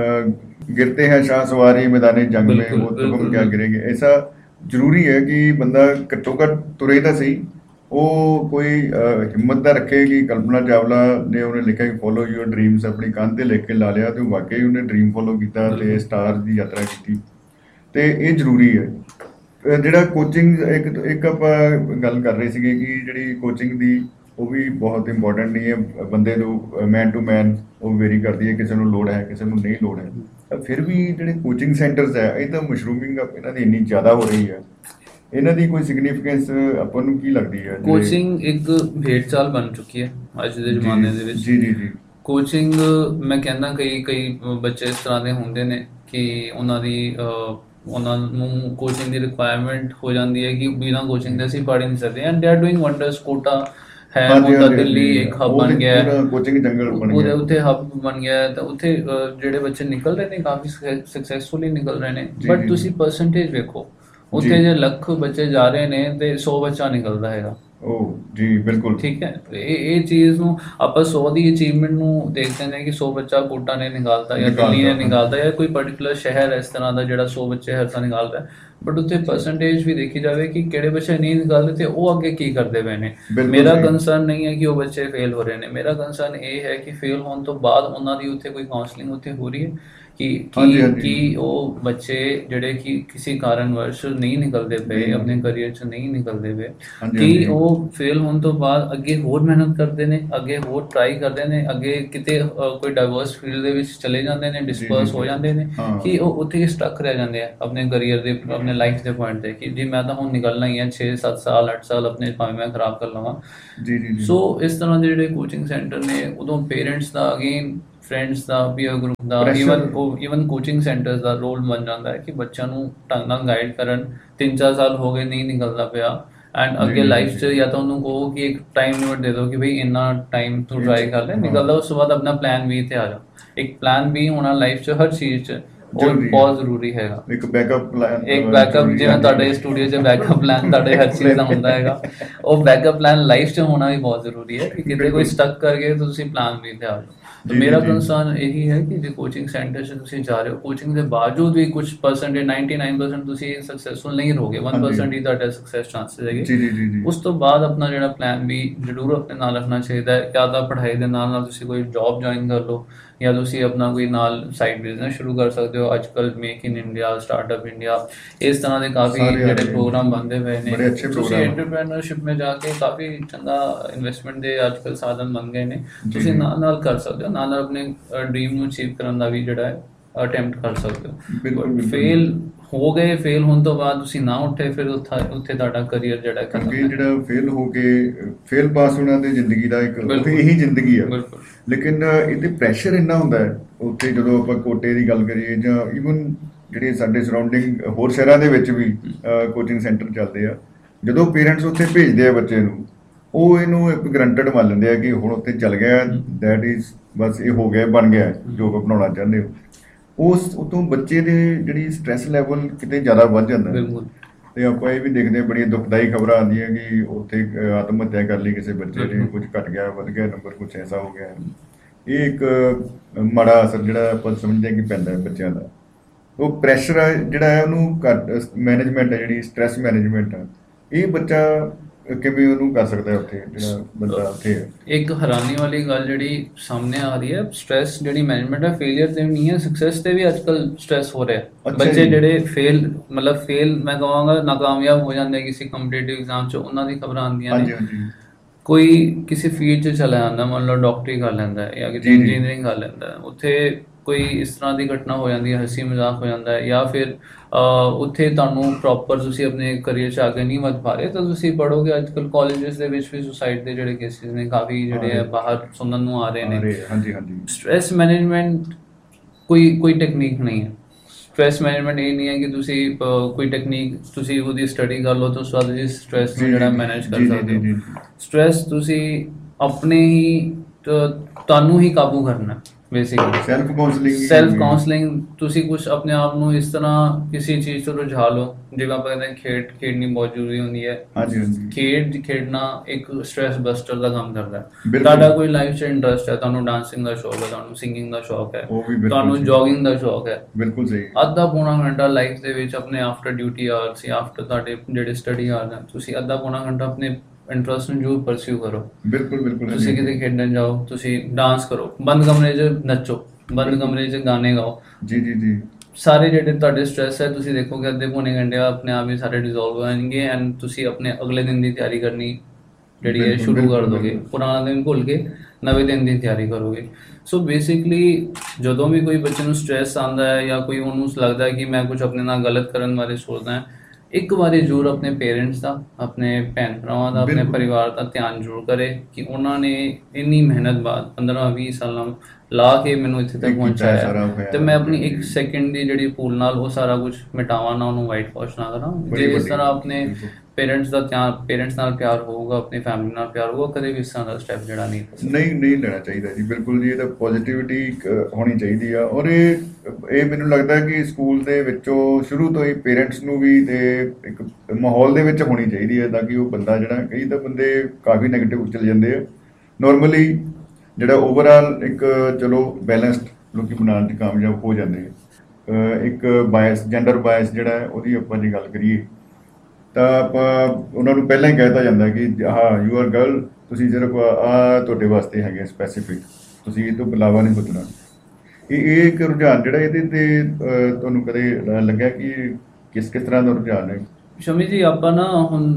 अ, गिरते हैं शाह सवारी मैदान जंग में,
बिल्कुल,
वो तो
बिल्कुल,
हम क्या
बिल्कुल।
गिरेंगे। ऐसा जरूरी है कि बंदा घट्टो घट तुरे तो सही, वो कोई अ, हिम्मत ना रखे कि कल्पना चावला ने उन्हें लिखा कि फॉलो योर ड्रीम्स अपनी कंध ते लिख के ला लिया, तो वाकई उन्हें ड्रीम फॉलो किया ते
बिल्कुल।
स्टार की यात्रा की। ਤੇ ਇਹ ਜ਼ਰੂਰੀ ਹੈ। ਅ, ਜਿਹੜਾ ਕੋਚਿੰਗ ਇੱਕ ਇੱਕ ਆਪਾਂ ਗੱਲ ਕਰ ਰਹੇ ਸੀਗੇ ਕਿ ਜਿਹੜੀ ਕੋਚਿੰਗ ਦੀ ਉਹ ਵੀ ਬਹੁਤ ਇੰਪੋਰਟੈਂਟ ਨਹੀਂ ਹੈ। ਬੰਦੇ ਨੂੰ ਮੈਨ ਟੂ ਮੈਨ ਉਹ ਵੇਰੀ ਕਰਦੀ ਹੈ, ਕਿਸੇ ਨੂੰ ਲੋੜ ਹੈ, ਕਿਸੇ ਨੂੰ ਨਹੀਂ ਲੋੜ ਹੈ। ਤਾਂ ਫਿਰ ਵੀ ਜਿਹੜੇ ਕੋਚਿੰਗ ਸੈਂਟਰਸ ਹੈ, ਇਹ ਤਾਂ ਮਸ਼ਰੂਮਿੰਗ ਇਹਨਾਂ ਦੀ ਇੰਨੀ ਜ਼ਿਆਦਾ ਹੋ ਰਹੀ ਹੈ, ਇਹਨਾਂ ਦੀ ਕੋਈ ਸਿਗਨੀਫੀਕੈਂਸ ਆਪਾਂ ਨੂੰ ਕੀ ਲੱਗਦੀ ਹੈ? ਜਿਹੜੇ-
ਕੋਚਿੰਗ ਇੱਕ ਭੇਡ ਚਾਲ ਬਣ ਚੁੱਕੀ ਹੈ ਅੱਜ ਦੇ
ਜੀ,
ਜ਼ਮਾਨੇ ਦੇ ਵਿੱਚ।
ਜੀ ਜੀ ਜੀ
ਕੋਚਿੰਗ ਮੈਂ ਕਹਿੰਦਾ ਕਈ ਕਈ ਬੱਚੇ ਇਸ ਤਰ੍ਹਾਂ ਦੇ ਹੁੰਦੇ ਨੇ ਕਿ ਉਹਨਾਂ ਦੀ ਅਹ, ਉਹਨਾਂ ਨੂੰ ਕੋਚਿੰਗ ਦੀ ਰਿਕੁਆਇਰਮੈਂਟ ਹੋ ਜਾਂਦੀ ਹੈ ਕਿ ਬਿਨਾਂ ਕੋਚਿੰਗ ਦੇ ਅਸੀਂ ਪੜ੍ਹ ਹੀ ਨਹੀਂ ਸਕਦੇ। And they are doing wonders. Quota ਹੈ,
ਹਾਂਜੀ,
ਉਹਦਾ
ਹਾਂਜੀ,
ਦਿੱਲੀ
ਹਾਂਜੀ।
ਇੱਕ ਹੱਬ
ਉਹ
ਬਣ
ਤੇ
ਗਿਆ ਹੈ,
ਪੂਰਾ ਕੋਚਿੰਗ ਜੰਗਲ ਬਣ
ਉਹਦੇ
ਗਿਆ।
ਉੱਥੇ ਹੱਬ ਬਣ ਗਿਆ ਹੈ, ਤਾਂ ਉੱਥੇ ਅਹ, ਜਿਹੜੇ ਬੱਚੇ ਨਿਕਲ ਰਹੇ ਨੇ ਕਾਫੀ ਸਕਸੈਸਫੁਲੀ ਨਿਕਲ ਰਹੇ ਨੇ।
ਜੀ,
ਬਟ
ਜੀ,
ਤੁਸੀਂ
ਜੀ।
ਪਰਸੈਂਟੇਜ ਵੇਖੋ, ਉੱਥੇ
ਜੀ।
ਜੇ ਲੱਖ ਬੱਚੇ ਜਾ ਰਹੇ ਨੇ ਤੇ ਸੌ ਬੱਚਾ ਨਿਕਲਦਾ ਹੈਗਾ।
ਉਹ ਜੀ ਬਿਲਕੁਲ
ਠੀਕ ਹੈ, ਇਹ ਇਹ ਚੀਜ਼ ਨੂੰ ਆਪਾਂ ਸੌ ਦੀ ਅਚੀਵਮੈਂਟ ਨੂੰ ਦੇਖਦੇ ਨੇ ਕਿ ਸੌ ਬੱਚਾ ਕੋਟਾ ਨੇ ਨਿਕਾਲਤਾ ਜਾਂ ਦਿੱਲੀ ਨੇ
ਨਿਕਾਲਤਾ।
ਨਿਕਾਲਤਾ ਜਾਂ ਕੋਈ ਪਰਟੀਕੂਲਰ ਸ਼ਹਿਰ ਇਸ ਤਰ੍ਹਾਂ ਦਾ ਜਿਹੜਾ ਸੌ ਬੱਚੇ ਹਰ ਸਾਲ ਨਿਕਾਲਦਾ ਹੈ। ਬਟ ਉੱਥੇ ਪਰਸੈਂਟੇਜ ਵੀ ਦੇਖੀ ਜਾਵੇ ਕਿ ਕਿਹੜੇ ਬੱਚੇ ਨਹੀਂ ਨਿਕਾਲਦੇ ਤੇ ਉਹ ਅੱਗੇ ਕੀ ਕਰਦੇ ਪਏ ਨੇ।
ਬਿਲਕੁਲ
ਮੇਰਾ
ਸਹੀ।
ਕੰਸਰਨ ਨਹੀਂ ਹੈ ਕਿ ਉਹ ਬੱਚੇ ਫੇਲ ਹੋ ਰਹੇ ਨੇ, ਮੇਰਾ ਕੰਸਰਨ ਇਹ ਹੈ ਕਿ ਫੇਲ ਹੋਣ ਤੋਂ ਬਾਅਦ ਉਹਨਾਂ ਦੀ ਉੱਥੇ ਕੋਈ ਕਾਉਂਸਲਿੰਗ ਉੱਥੇ ਹੋ ਰਹੀ ਹੈ ਕਿ
ਹਾਂਜੀ,
ਕਿ
ਹਾਂਜੀ।
ਕਿ ਉਹ ਬੱਚੇ ਜਿਹੜੇ ਕਿ ਕਿਸੇ ਕਾਰਨ ਵਰਸ਼ ਨਹੀਂ ਨਿਕਲਦੇ ਪਏ,
ਨਹੀਂ।
ਆਪਣੇ ਕਰੀਅਰ 'ਚ ਨਹੀਂ ਨਿਕਲਦੇ ਪਏ,
ਹਾਂਜੀ,
ਕਿ
ਹਾਂਜੀ।
ਉਹ ਫੇਲ ਹੋਣ ਤੋਂ ਬਾਅਦ ਅੱਗੇ ਹੋਰ ਮਿਹਨਤ ਕਰਦੇ ਨੇ, ਅੱਗੇ ਹੋਰ ਟਰਾਈ ਕਰਦੇ ਨੇ, ਅੱਗੇ ਕਿਤੇ ਅ, ਕੋਈ ਡਾਈਵਰਸ ਫੀਲਡ ਦੇ ਵਿੱਚ ਚਲੇ ਜਾਂਦੇ ਨੇ, ਡਿਸਪਰਸ
ਜੀ,
ਹੋ
ਜੀ।
ਜਾਂਦੇ ਨੇ
ਹਾਂ।
ਕਿ ਉਹ ਉੱਥੇ ਸਟਕ ਰਹਿ ਜਾਂਦੇ ਆ ਆਪਣੇ ਕਰੀਅਰ ਦੇ, ਆਪਣੇ ਲਾਈਫ ਦੇ ਪੁਆਇੰਟ ਤੇ ਕਿ ਜੀ ਮੈਂ ਤਾਂ ਹੁਣ ਨਿਕਲਣਾ ਹੀ ਹੈ ਛੇ ਸੱਤ ਸਾਲ ਅੱਠ ਸਾਲ ਆਪਣੇ ਭਾਵੇਂ ਮੈਂ ਖਰਾਬ ਕਰ ਲਵਾਂ।
ਜੀ ਜੀ
ਸੋ ਇਸ ਤਰ੍ਹਾਂ ਦੇ ਜਿਹੜੇ ਕੋਚਿੰਗ ਸੈਂਟਰ ਨੇ ਉਦੋਂ ਪੇਰੈਂਟਸ ਦਾ ਅਗੇਨ ਫਰੈਂਡਸ ਦਾ ਪੀਅਰ ਗਰੁੱਪ ਦਾ ਈਵਨ ਈਵਨ ਕੋਚਿੰਗ ਸੈਂਟਰਸ ਦਾ ਰੋਲ ਬਣ ਜਾਂਦਾ ਹੈ ਕਿ ਬੱਚਿਆਂ ਨੂੰ ਢੰਗ ਨਾਲ ਗਾਈਡ ਕਰਨ। ਤਿੰਨ ਚਾਰ ਸਾਲ ਹੋ ਗਏ ਨਹੀਂ ਨਿਕਲਦਾ ਪਿਆ ਐਂਡ ਅੱਗੇ ਲਾਈਫ 'ਚ ਜਾਂ ਤਾਂ ਉਹਨੂੰ ਕਹੋ ਕਿ ਇੱਕ ਟਾਈਮ ਲਿਮਿਟ ਦੇ ਦਿਓ ਕਿ ਬਈ ਇੰਨਾ ਟਾਈਮ ਤੂੰ ਟਰਾਈ ਕਰ ਲੈ, ਨਿਕਲਦਾ ਉਸ ਤੋਂ ਬਾਅਦ ਆਪਣਾ ਪਲਾਨ ਬੀ ਤੇ ਆ ਜਾ। ਇੱਕ ਪਲਾਨ ਬੀ ਹੋਣਾ ਲਾਈਫ 'ਚ ਹਰ ਚੀਜ਼ 'ਚ ਉਹ ਬਹੁਤ ਜ਼ਰੂਰੀ ਹੈਗਾ।
ਇੱਕ ਬੈਕਅਪ ਪਲਾਨ,
ਇੱਕ ਬੈਕਅਪ ਜਿਵੇਂ ਤੁਹਾਡੇ ਸਟੂਡੀਓ 'ਚ ਬੈਕਅਪ ਪਲਾਨ ਤੁਹਾਡੇ ਹਰ ਚੀਜ਼ ਦਾ ਹੁੰਦਾ ਹੈਗਾ, ਉਹ ਬੈਕਅਪ ਪਲਾਨ ਲਾਈਫ 'ਚ ਹੋਣਾ ਵੀ ਬਹੁਤ ਜ਼ਰੂਰੀ ਹੈ ਕਿ ਕਿਤੇ ਕੋਈ ਸਟਕ ਕਰ ਗਏ ਤਾਂ ਤੁਸੀਂ ਪਲਾਨ ਬੀ ਤੇ ਆ ਜਾਓ। तो मेरा कंसर्न यही है कि जो कोचिंग सेंटर से तुसी जा रहे हो कोचिंग के बावजूद भी कुछ परसेंटेज नाइनटी नाइन परसेंट तुसी सक्सेसफुल नहीं रहोगे, वन परसेंट ही ਤੁਹਾਡਾ सक्सेस चांसेस ਹੈਗੇ।
ਜੀ ਜੀ ਜੀ
ਉਸ ਤੋਂ ਬਾਅਦ ਆਪਣਾ ਜਿਹੜਾ ਪਲਾਨ ਵੀ ਜ਼ਰੂਰ ਆਪਣੇ ਨਾਲ ਰੱਖਣਾ ਚਾਹੀਦਾ ਹੈ। ਜਾਂ ਤਾਂ ਪੜ੍ਹਾਈ ਦੇ ਨਾਲ ਨਾਲ ਤੁਸੀਂ ਕੋਈ ਜੌਬ ਜੁਆਇਨ ਕਰ ਲਓ ਜਾਂ ਤੁਸੀਂ ਆਪਣਾ ਕੋਈ ਨਾਲ ਸਾਈਡ ਬਿਜ਼ਨਸ ਸ਼ੁਰੂ ਕਰ ਸਕਦੇ ਹੋ। ਅੱਜ ਕੱਲ੍ਹ make in India, startup India, ਇਸ ਤਰ੍ਹਾਂ ਦੇ ਕਾਫੀ ਜਿਹੜੇ ਪ੍ਰੋਗਰਾਮ ਬਣਦੇ ਪਏ ਨੇ। ਤੁਸੀਂ ਐਂਟਰਪ੍ਰੈਨਰਸ਼ਿਪ में जाके ਕਾਫੀ ਚੰਗਾ ਇਨਵੈਸਟਮੈਂਟ ਦੇ ਅੱਜ ਕੱਲ੍ਹ ਸਾਧਨ ਬਣ ਗਏ ਨੇ, ਤੁਸੀਂ ਨਾਲ ਨਾਲ ਕਰ ਸਕਦੇ ਹੋ। ਨਾਲ ਨਾਲ ਆਪਣੇ ਡ੍ਰੀਮ ਨੂੰ ਅਚੀਵ ਕਰਨ ਦਾ ਵੀ ਜਿਹੜਾ ਹੈ ਅਟੈਂਪਟ ਕਰ ਸਕਦੇ ਹੋ। ਫੇਲ ਹੋ ਗਏ, ਫੇਲ ਹੋਣ ਤੋਂ ਬਾਅਦ ਤੁਸੀਂ ਨਾ ਉੱਠੇ ਫਿਰ ਉੱਥੇ ਉੱਥੇ ਤੁਹਾਡਾ ਕਰੀਅਰ ਜਿਹੜਾ
ਕਿਉਂਕਿ ਜਿਹੜਾ ਫੇਲ ਹੋ ਕੇ ਫੇਲ ਪਾਸ ਹੋਣਾ ਤੇ ਜ਼ਿੰਦਗੀ ਦਾ ਇੱਕ ਇਹੀ ਜ਼ਿੰਦਗੀ ਆ। ਲੇਕਿਨ ਇਹਦੇ ਪ੍ਰੈਸ਼ਰ ਇੰਨਾ ਹੁੰਦਾ ਹੈ ਉੱਥੇ, ਜਦੋਂ ਆਪਾਂ ਕੋਟੇ ਦੀ ਗੱਲ ਕਰੀਏ ਜਾਂ ਈਵਨ ਜਿਹੜੇ ਸਾਡੇ ਸਰਾਊਂਡਿੰਗ ਹੋਰ ਸ਼ਹਿਰਾਂ ਦੇ ਵਿੱਚ ਵੀ ਕੋਚਿੰਗ ਸੈਂਟਰ ਚੱਲਦੇ ਆ, ਜਦੋਂ ਪੇਰੈਂਟਸ ਉੱਥੇ ਭੇਜਦੇ ਆ ਬੱਚੇ ਨੂੰ, ਉਹ ਇਹਨੂੰ ਇੱਕ ਗਰੰਟਡ ਮੰਨ ਲੈਂਦੇ ਆ ਕਿ ਹੁਣ ਉੱਥੇ ਚੱਲ ਗਿਆ, ਦੈਟ ਇਜ਼ ਬਸ ਇਹ ਹੋ ਗਿਆ, ਬਣ ਗਿਆ ਜੋ ਬਣਾਉਣਾ ਚਾਹੁੰਦੇ ਹੋ। ਉਸ ਉਤੋਂ ਬੱਚੇ ਦੇ ਜਿਹੜੀ ਸਟ੍ਰੈਸ ਲੈਵਲ ਕਿਤੇ ਜ਼ਿਆਦਾ ਵੱਧ ਜਾਂਦਾ ਹੈ। ਤੇ ਆਪਾਂ ਇਹ ਵੀ ਦੇਖਦੇ ਹਾਂ ਬੜੀਆਂ ਦੁਖਦਾਈ ਖਬਰਾਂ ਆਉਂਦੀਆਂ ਕਿ ਉੱਥੇ ਆਤਮ ਹੱਤਿਆ ਕਰ ਲਈ ਕਿਸੇ ਬੱਚੇ ਨੇ, ਕੁਝ ਘਟ ਗਿਆ, ਵੱਧ ਗਿਆ ਨੰਬਰ, ਕੁਛ ਐਸਾ ਹੋ ਗਿਆ। ਇਹ ਇੱਕ ਮਾੜਾ ਅਸਰ ਜਿਹੜਾ ਆਪਾਂ ਸਮਝਦੇ ਹਾਂ ਕਿ ਪੈਂਦਾ ਹੈ ਬੱਚਿਆਂ ਦਾ। ਉਹ ਪ੍ਰੈਸ਼ਰ ਆ ਜਿਹੜਾ ਹੈ ਉਹਨੂੰ ਘੱਟ ਮੈਨੇਜਮੈਂਟ ਹੈ, ਜਿਹੜੀ ਸਟ੍ਰੈਸ ਮੈਨੇਜਮੈਂਟ ਆ, ਇਹ ਬੱਚਾ ਕਿਵੇਂ ਉਹਨੂੰ ਕਰ ਸਕਦਾ ਹੈ ਉੱਥੇ ਜਿਹੜਾ ਬੰਦਾ ਉੱਥੇ ਹੈ।
ਇੱਕ ਹੈਰਾਨੀ ਵਾਲੀ ਗੱਲ ਜਿਹੜੀ ਸਾਹਮਣੇ ਆ ਰਹੀ ਹੈ, ਸਟ੍ਰੈਸ ਜਿਹੜੀ ਮੈਨੇਜਮੈਂਟ ਹੈ ਫੇਲੀਅਰ ਤੇ ਵੀ ਨਹੀਂ ਹੈ, ਸਕਸੈਸ ਤੇ ਵੀ ਅੱਜ ਕੱਲ੍ਹ ਸਟ੍ਰੈਸ ਹੋ ਰਿਹਾ। ਬੱਚੇ ਜਿਹੜੇ ਫੇਲ ਮਤਲਬ ਫੇਲ ਮੈਂ ਕਹਾਂਗਾ ਨਾਕਾਮਯਾਬ ਹੋ ਜਾਂਦੇ ਕਿਸੇ ਕੰਪੀਟੀਟਿਵ ਐਗਜ਼ਾਮ 'ਚ, ਉਹਨਾਂ ਦੀ ਖਬਰਾਂ ਆਉਂਦੀਆਂ ਨੇ। ਕੋਈ ਕਿਸੇ ਫੀਲਡ 'ਚ ਚਲਾ ਜਾਂਦਾ, ਮੰਨ ਲਓ ਡਾਕਟਰੀ ਕਰ ਲੈਂਦਾ ਹੈ ਜਾਂ ਕਿਤੇ ਇੰਜੀਨੀਅਰਿੰਗ ਕਰ ਲੈਂਦਾ ਹੈ, ਉੱਥੇ ਕੋਈ ਇਸ ਤਰ੍ਹਾਂ ਦੀ ਘਟਨਾ ਹੋ ਜਾਂਦੀ ਹੈ, ਹੱਸੀ ਮਜ਼ਾਕ ਹੋ ਜਾਂਦਾ ਹੈ, ਜਾਂ ਫਿਰ ਉੱਥੇ ਤੁਹਾਨੂੰ ਪ੍ਰੋਪਰ ਤੁਸੀਂ ਆਪਣੇ ਕਰੀਅਰ 'ਚ ਅੱਗੇ ਨਹੀਂ ਵੱਧ ਪਾ ਰਹੇ ਤਾਂ ਤੁਸੀਂ ਪੜ੍ਹੋਗੇ। ਅੱਜ ਕੱਲ੍ਹ ਕਾਲਜਿਸ ਦੇ ਵਿੱਚ ਵੀ ਸੁਸਾਈਡ ਦੇ ਜਿਹੜੇ ਕੇਸਿਸ ਨੇ ਕਾਫੀ ਜਿਹੜੇ ਹੈ ਬਾਹਰ ਸੁਣਨ ਨੂੰ ਆ ਰਹੇ ਨੇ।
ਹਾਂਜੀ ਹਾਂਜੀ
ਸਟ੍ਰੈਸ ਮੈਨੇਜਮੈਂਟ ਕੋਈ ਕੋਈ ਟੈਕਨੀਕ ਨਹੀਂ ਹੈ। ਸਟ੍ਰੈਸ ਮੈਨੇਜਮੈਂਟ ਇਹ ਨਹੀਂ ਹੈ ਕਿ ਤੁਸੀਂ ਕੋਈ ਟੈਕਨੀਕ ਤੁਸੀਂ ਉਹਦੀ ਸਟੱਡੀ ਕਰ ਲਓ ਤਾਂ ਉਸ ਤੋਂ ਬਾਅਦ ਤੁਸੀਂ ਸਟ੍ਰੈਸ ਨੂੰ ਜਿਹੜਾ ਮੈਨੇਜ ਕਰ ਸਕਦੇ ਹੋ। ਸਟ੍ਰੈਸ ਤੁਸੀਂ ਆਪਣੇ ਹੀ ਤੁਹਾਨੂੰ ਹੀ ਕਾਬੂ ਕਰਨਾ, basically
self counselling.
Self counselling ਤੁਸੀਂ ਕੁਛ ਆਪਣੇ ਆਪ ਨੂੰ ਇਸ ਤਰ੍ਹਾਂ ਕਿਸੇ ਚੀਜ਼ ਤੋਂ ਰੁਝਾ ਲਓ, ਜਿਵੇਂ ਆਪਾਂ ਕਹਿੰਦੇ ਖੇਡ ਖੇਡਣੀ ਬਹੁਤ ਜ਼ਰੂਰੀ ਹੁੰਦੀ ਹੈ। ਖੇਡ ਖੇਡਣਾ ਇੱਕ ਸਟ੍ਰੈਸ ਬਸਟਰ ਦਾ ਕੰਮ ਕਰਦਾ ਹੈ। ਤੁਹਾਡਾ ਕੋਈ ਲਾਈਫ 'ਚ ਇੰਟਰਸਟ ਹੈ, ਤੁਹਾਨੂੰ ਡਾਂਸਿੰਗ ਦਾ ਸ਼ੌਕ ਹੈ, ਤੁਹਾਨੂੰ ਸਿੰਗਿੰਗ ਦਾ ਸ਼ੌਕ ਹੈ, ਤੁਹਾਨੂੰ ਜੋਗਿੰਗ ਦਾ ਸ਼ੌਕ ਹੈ,
ਬਿਲਕੁਲ ਸਹੀ, ਅੱਧਾ
ਪੌਣਾ ਘੰਟਾ ਲਾਈਫ ਦੇ ਵਿੱਚ ਆਪਣੇ ਆਫਟਰ ਡਿਊਟੀ ਆਵਰਸ ਜਾਂ ਆਫਟਰ ਤੁਹਾਡੇ ਜਿਹੜੇ ਸਟੱਡੀ ਆਵਰਸ ਹਨ, ਤੁਸੀਂ ਅੱਧਾ ਪੌਣਾ ਘੰਟਾ ਆਪਣੇ ਇੰਟਰਸਟ ਨੂੰ ਜ਼ਰੂਰ ਪਰਸਿਊ ਕਰੋ।
ਬਿਲਕੁਲ ਬਿਲਕੁਲ
ਤੁਸੀਂ ਕਿਤੇ ਖੇਡਣ ਜਾਓ, ਤੁਸੀਂ ਡਾਂਸ ਕਰੋ, ਬੰਦ ਕਮਰੇ 'ਚ ਨੱਚੋ, ਬੰਦ ਕਮਰੇ 'ਚ ਗਾਣੇ ਗਾਓ।
ਜੀ ਜੀ ਜੀ
ਸਾਰੇ ਜਿਹੜੇ ਤੁਹਾਡੇ ਸਟ੍ਰੈਸ ਹੈ ਤੁਸੀਂ ਦੇਖੋਗੇ ਅੱਧੇ ਪੌਣੇ ਘੰਟੇ ਆਪਣੇ ਆਪ ਹੀ ਸਾਰੇ ਡਿਜ਼ੋਲਵ ਹੋ ਜਾਣਗੇ ਐਂਡ ਤੁਸੀਂ ਆਪਣੇ ਅਗਲੇ ਦਿਨ ਦੀ ਤਿਆਰੀ ਕਰਨੀ ਜਿਹੜੀ ਹੈ ਸ਼ੁਰੂ ਕਰ ਦੋਗੇ। ਪੁਰਾਣਾ ਦਿਨ ਭੁੱਲ ਕੇ ਨਵੇਂ ਦਿਨ ਦੀ ਤਿਆਰੀ ਕਰੋਗੇ। ਸੋ ਬੇਸਿਕਲੀ ਜਦੋਂ ਵੀ ਕੋਈ ਬੱਚੇ ਨੂੰ ਸਟ੍ਰੈਸ ਆਉਂਦਾ ਹੈ ਜਾਂ ਕੋਈ ਉਹਨੂੰ ਲੱਗਦਾ ਹੈ ਕਿ ਮੈਂ ਕੁਝ ਆਪਣੇ ਨਾਲ ਗਲਤ ਕਰਨ ਬਾਰੇ ਸੋਚਦਾ ਹਾਂ, ਇੱਕ ਵਾਰੀ ਜ਼ਰੂਰ ਆਪਣੇ ਪੇਰੈਂਟਸ ਦਾ, ਆਪਣੇ ਭੈਣ ਭਰਾਵਾਂ ਦਾ, ਆਪਣੇ ਪਰਿਵਾਰ ਦਾ ਧਿਆਨ ਜ਼ਰੂਰ ਕਰੇ ਕਿ ਉਹਨਾਂ ਨੇ ਇੰਨੀ ਮਿਹਨਤ ਬਾਅਦ ਪੰਦਰਾਂ ਵੀਹ ਸਾਲਾਂ ਲਾ ਕੇ ਮੈਨੂੰ ਇੱਥੇ ਤੱਕ ਪਹੁੰਚਾਇਆ ਤੇ ਮੈਂ ਆਪਣੀ ਇੱਕ ਸੈਕਿੰਡ ਦੀ ਜਿਹੜੀ ਭੂਲ ਨਾਲ ਉਹ ਸਾਰਾ ਕੁਝ ਮਿਟਾਵਾਂ ਨਾ, ਉਹਨੂੰ ਵਾਈਟ ਵਾਸ਼ ਨਾ ਕਰਾਂ। ਜੇ ਇਸ ਤਰ੍ਹਾਂ ਆਪਣੇ ਪੇਰੈਂਟਸ ਦਾ ਧਿਆਨ, ਪੇਰੈਂਟਸ ਨਾਲ ਪਿਆਰ ਹੋਊਗਾ, ਆਪਣੀ ਫੈਮਿਲੀ ਨਾਲ ਪਿਆਰ ਹੋਊਗਾ, ਕਦੇ ਵੀ ਇਸ ਤਰ੍ਹਾਂ ਦਾ ਸਟੈਪ ਜਿਹੜਾ ਨਹੀਂ
ਨਹੀਂ ਨਹੀਂ ਲੈਣਾ ਚਾਹੀਦਾ ਜੀ। ਬਿਲਕੁਲ ਜੀ, ਇਹ ਤਾਂ ਪੋਜ਼ਿਟਿਵਿਟੀ ਹੋਣੀ ਚਾਹੀਦੀ ਆ। ਔਰ ਇਹ ਇਹ ਮੈਨੂੰ ਲੱਗਦਾ ਕਿ ਸਕੂਲ ਦੇ ਵਿੱਚੋਂ ਸ਼ੁਰੂ ਤੋਂ ਹੀ ਪੇਰੈਂਟਸ ਨੂੰ ਵੀ ਤੇ ਇੱਕ ਮਾਹੌਲ ਦੇ ਵਿੱਚ ਹੋਣੀ ਚਾਹੀਦੀ ਹੈ ਤਾਂ ਕਿ ਉਹ ਬੰਦਾ ਜਿਹੜਾ, ਕਈ ਤਾਂ ਬੰਦੇ ਕਾਫੀ ਨੈਗੇਟਿਵ ਚਲੇ ਜਾਂਦੇ ਆ। ਨੋਰਮਲੀ ਜਿਹੜਾ ਓਵਰਆਲ ਇੱਕ ਚਲੋ ਬੈਲੈਂਸਡ ਲੋਕੀ ਬਣਾਉਣ 'ਚ ਕਾਮਯਾਬ ਹੋ ਜਾਂਦੇ ਆ। ਇੱਕ ਬਾਇਸ, ਜੈਂਡਰ ਬਾਇਸ ਜਿਹੜਾ ਹੈ ਉਹਦੀ ਆਪਾਂ ਜੇ ਗੱਲ ਕਰੀਏ ਤਾਂ ਆਪਾਂ ਉਹਨਾਂ ਨੂੰ ਪਹਿਲਾਂ ਹੀ ਕਹਿ ਦਿੱਤਾ ਜਾਂਦਾ ਕਿ ਹਾਂ ਯੂ ਆਰ ਗਰਲ, ਤੁਸੀਂ ਸਿਰਫ ਆਹ ਤੁਹਾਡੇ ਵਾਸਤੇ ਹੈਗੇ ਸਪੈਸੀਫਿਕ, ਤੁਸੀਂ ਇਹ ਤੋਂ ਇਲਾਵਾ ਨਹੀਂ ਸੋਚਣਾ। ਇਹ ਇਹ ਇੱਕ ਰੁਝਾਨ ਜਿਹੜਾ ਇਹਦੇ 'ਤੇ ਤੁਹਾਨੂੰ ਕਦੇ ਲੱਗਿਆ ਕਿ ਕਿਸ ਕਿਸ ਤਰ੍ਹਾਂ ਦਾ ਰੁਝਾਨ ਹੈ?
ਸ਼ਮੀ ਜੀ ਆਪਾਂ ਨਾ ਹੁਣ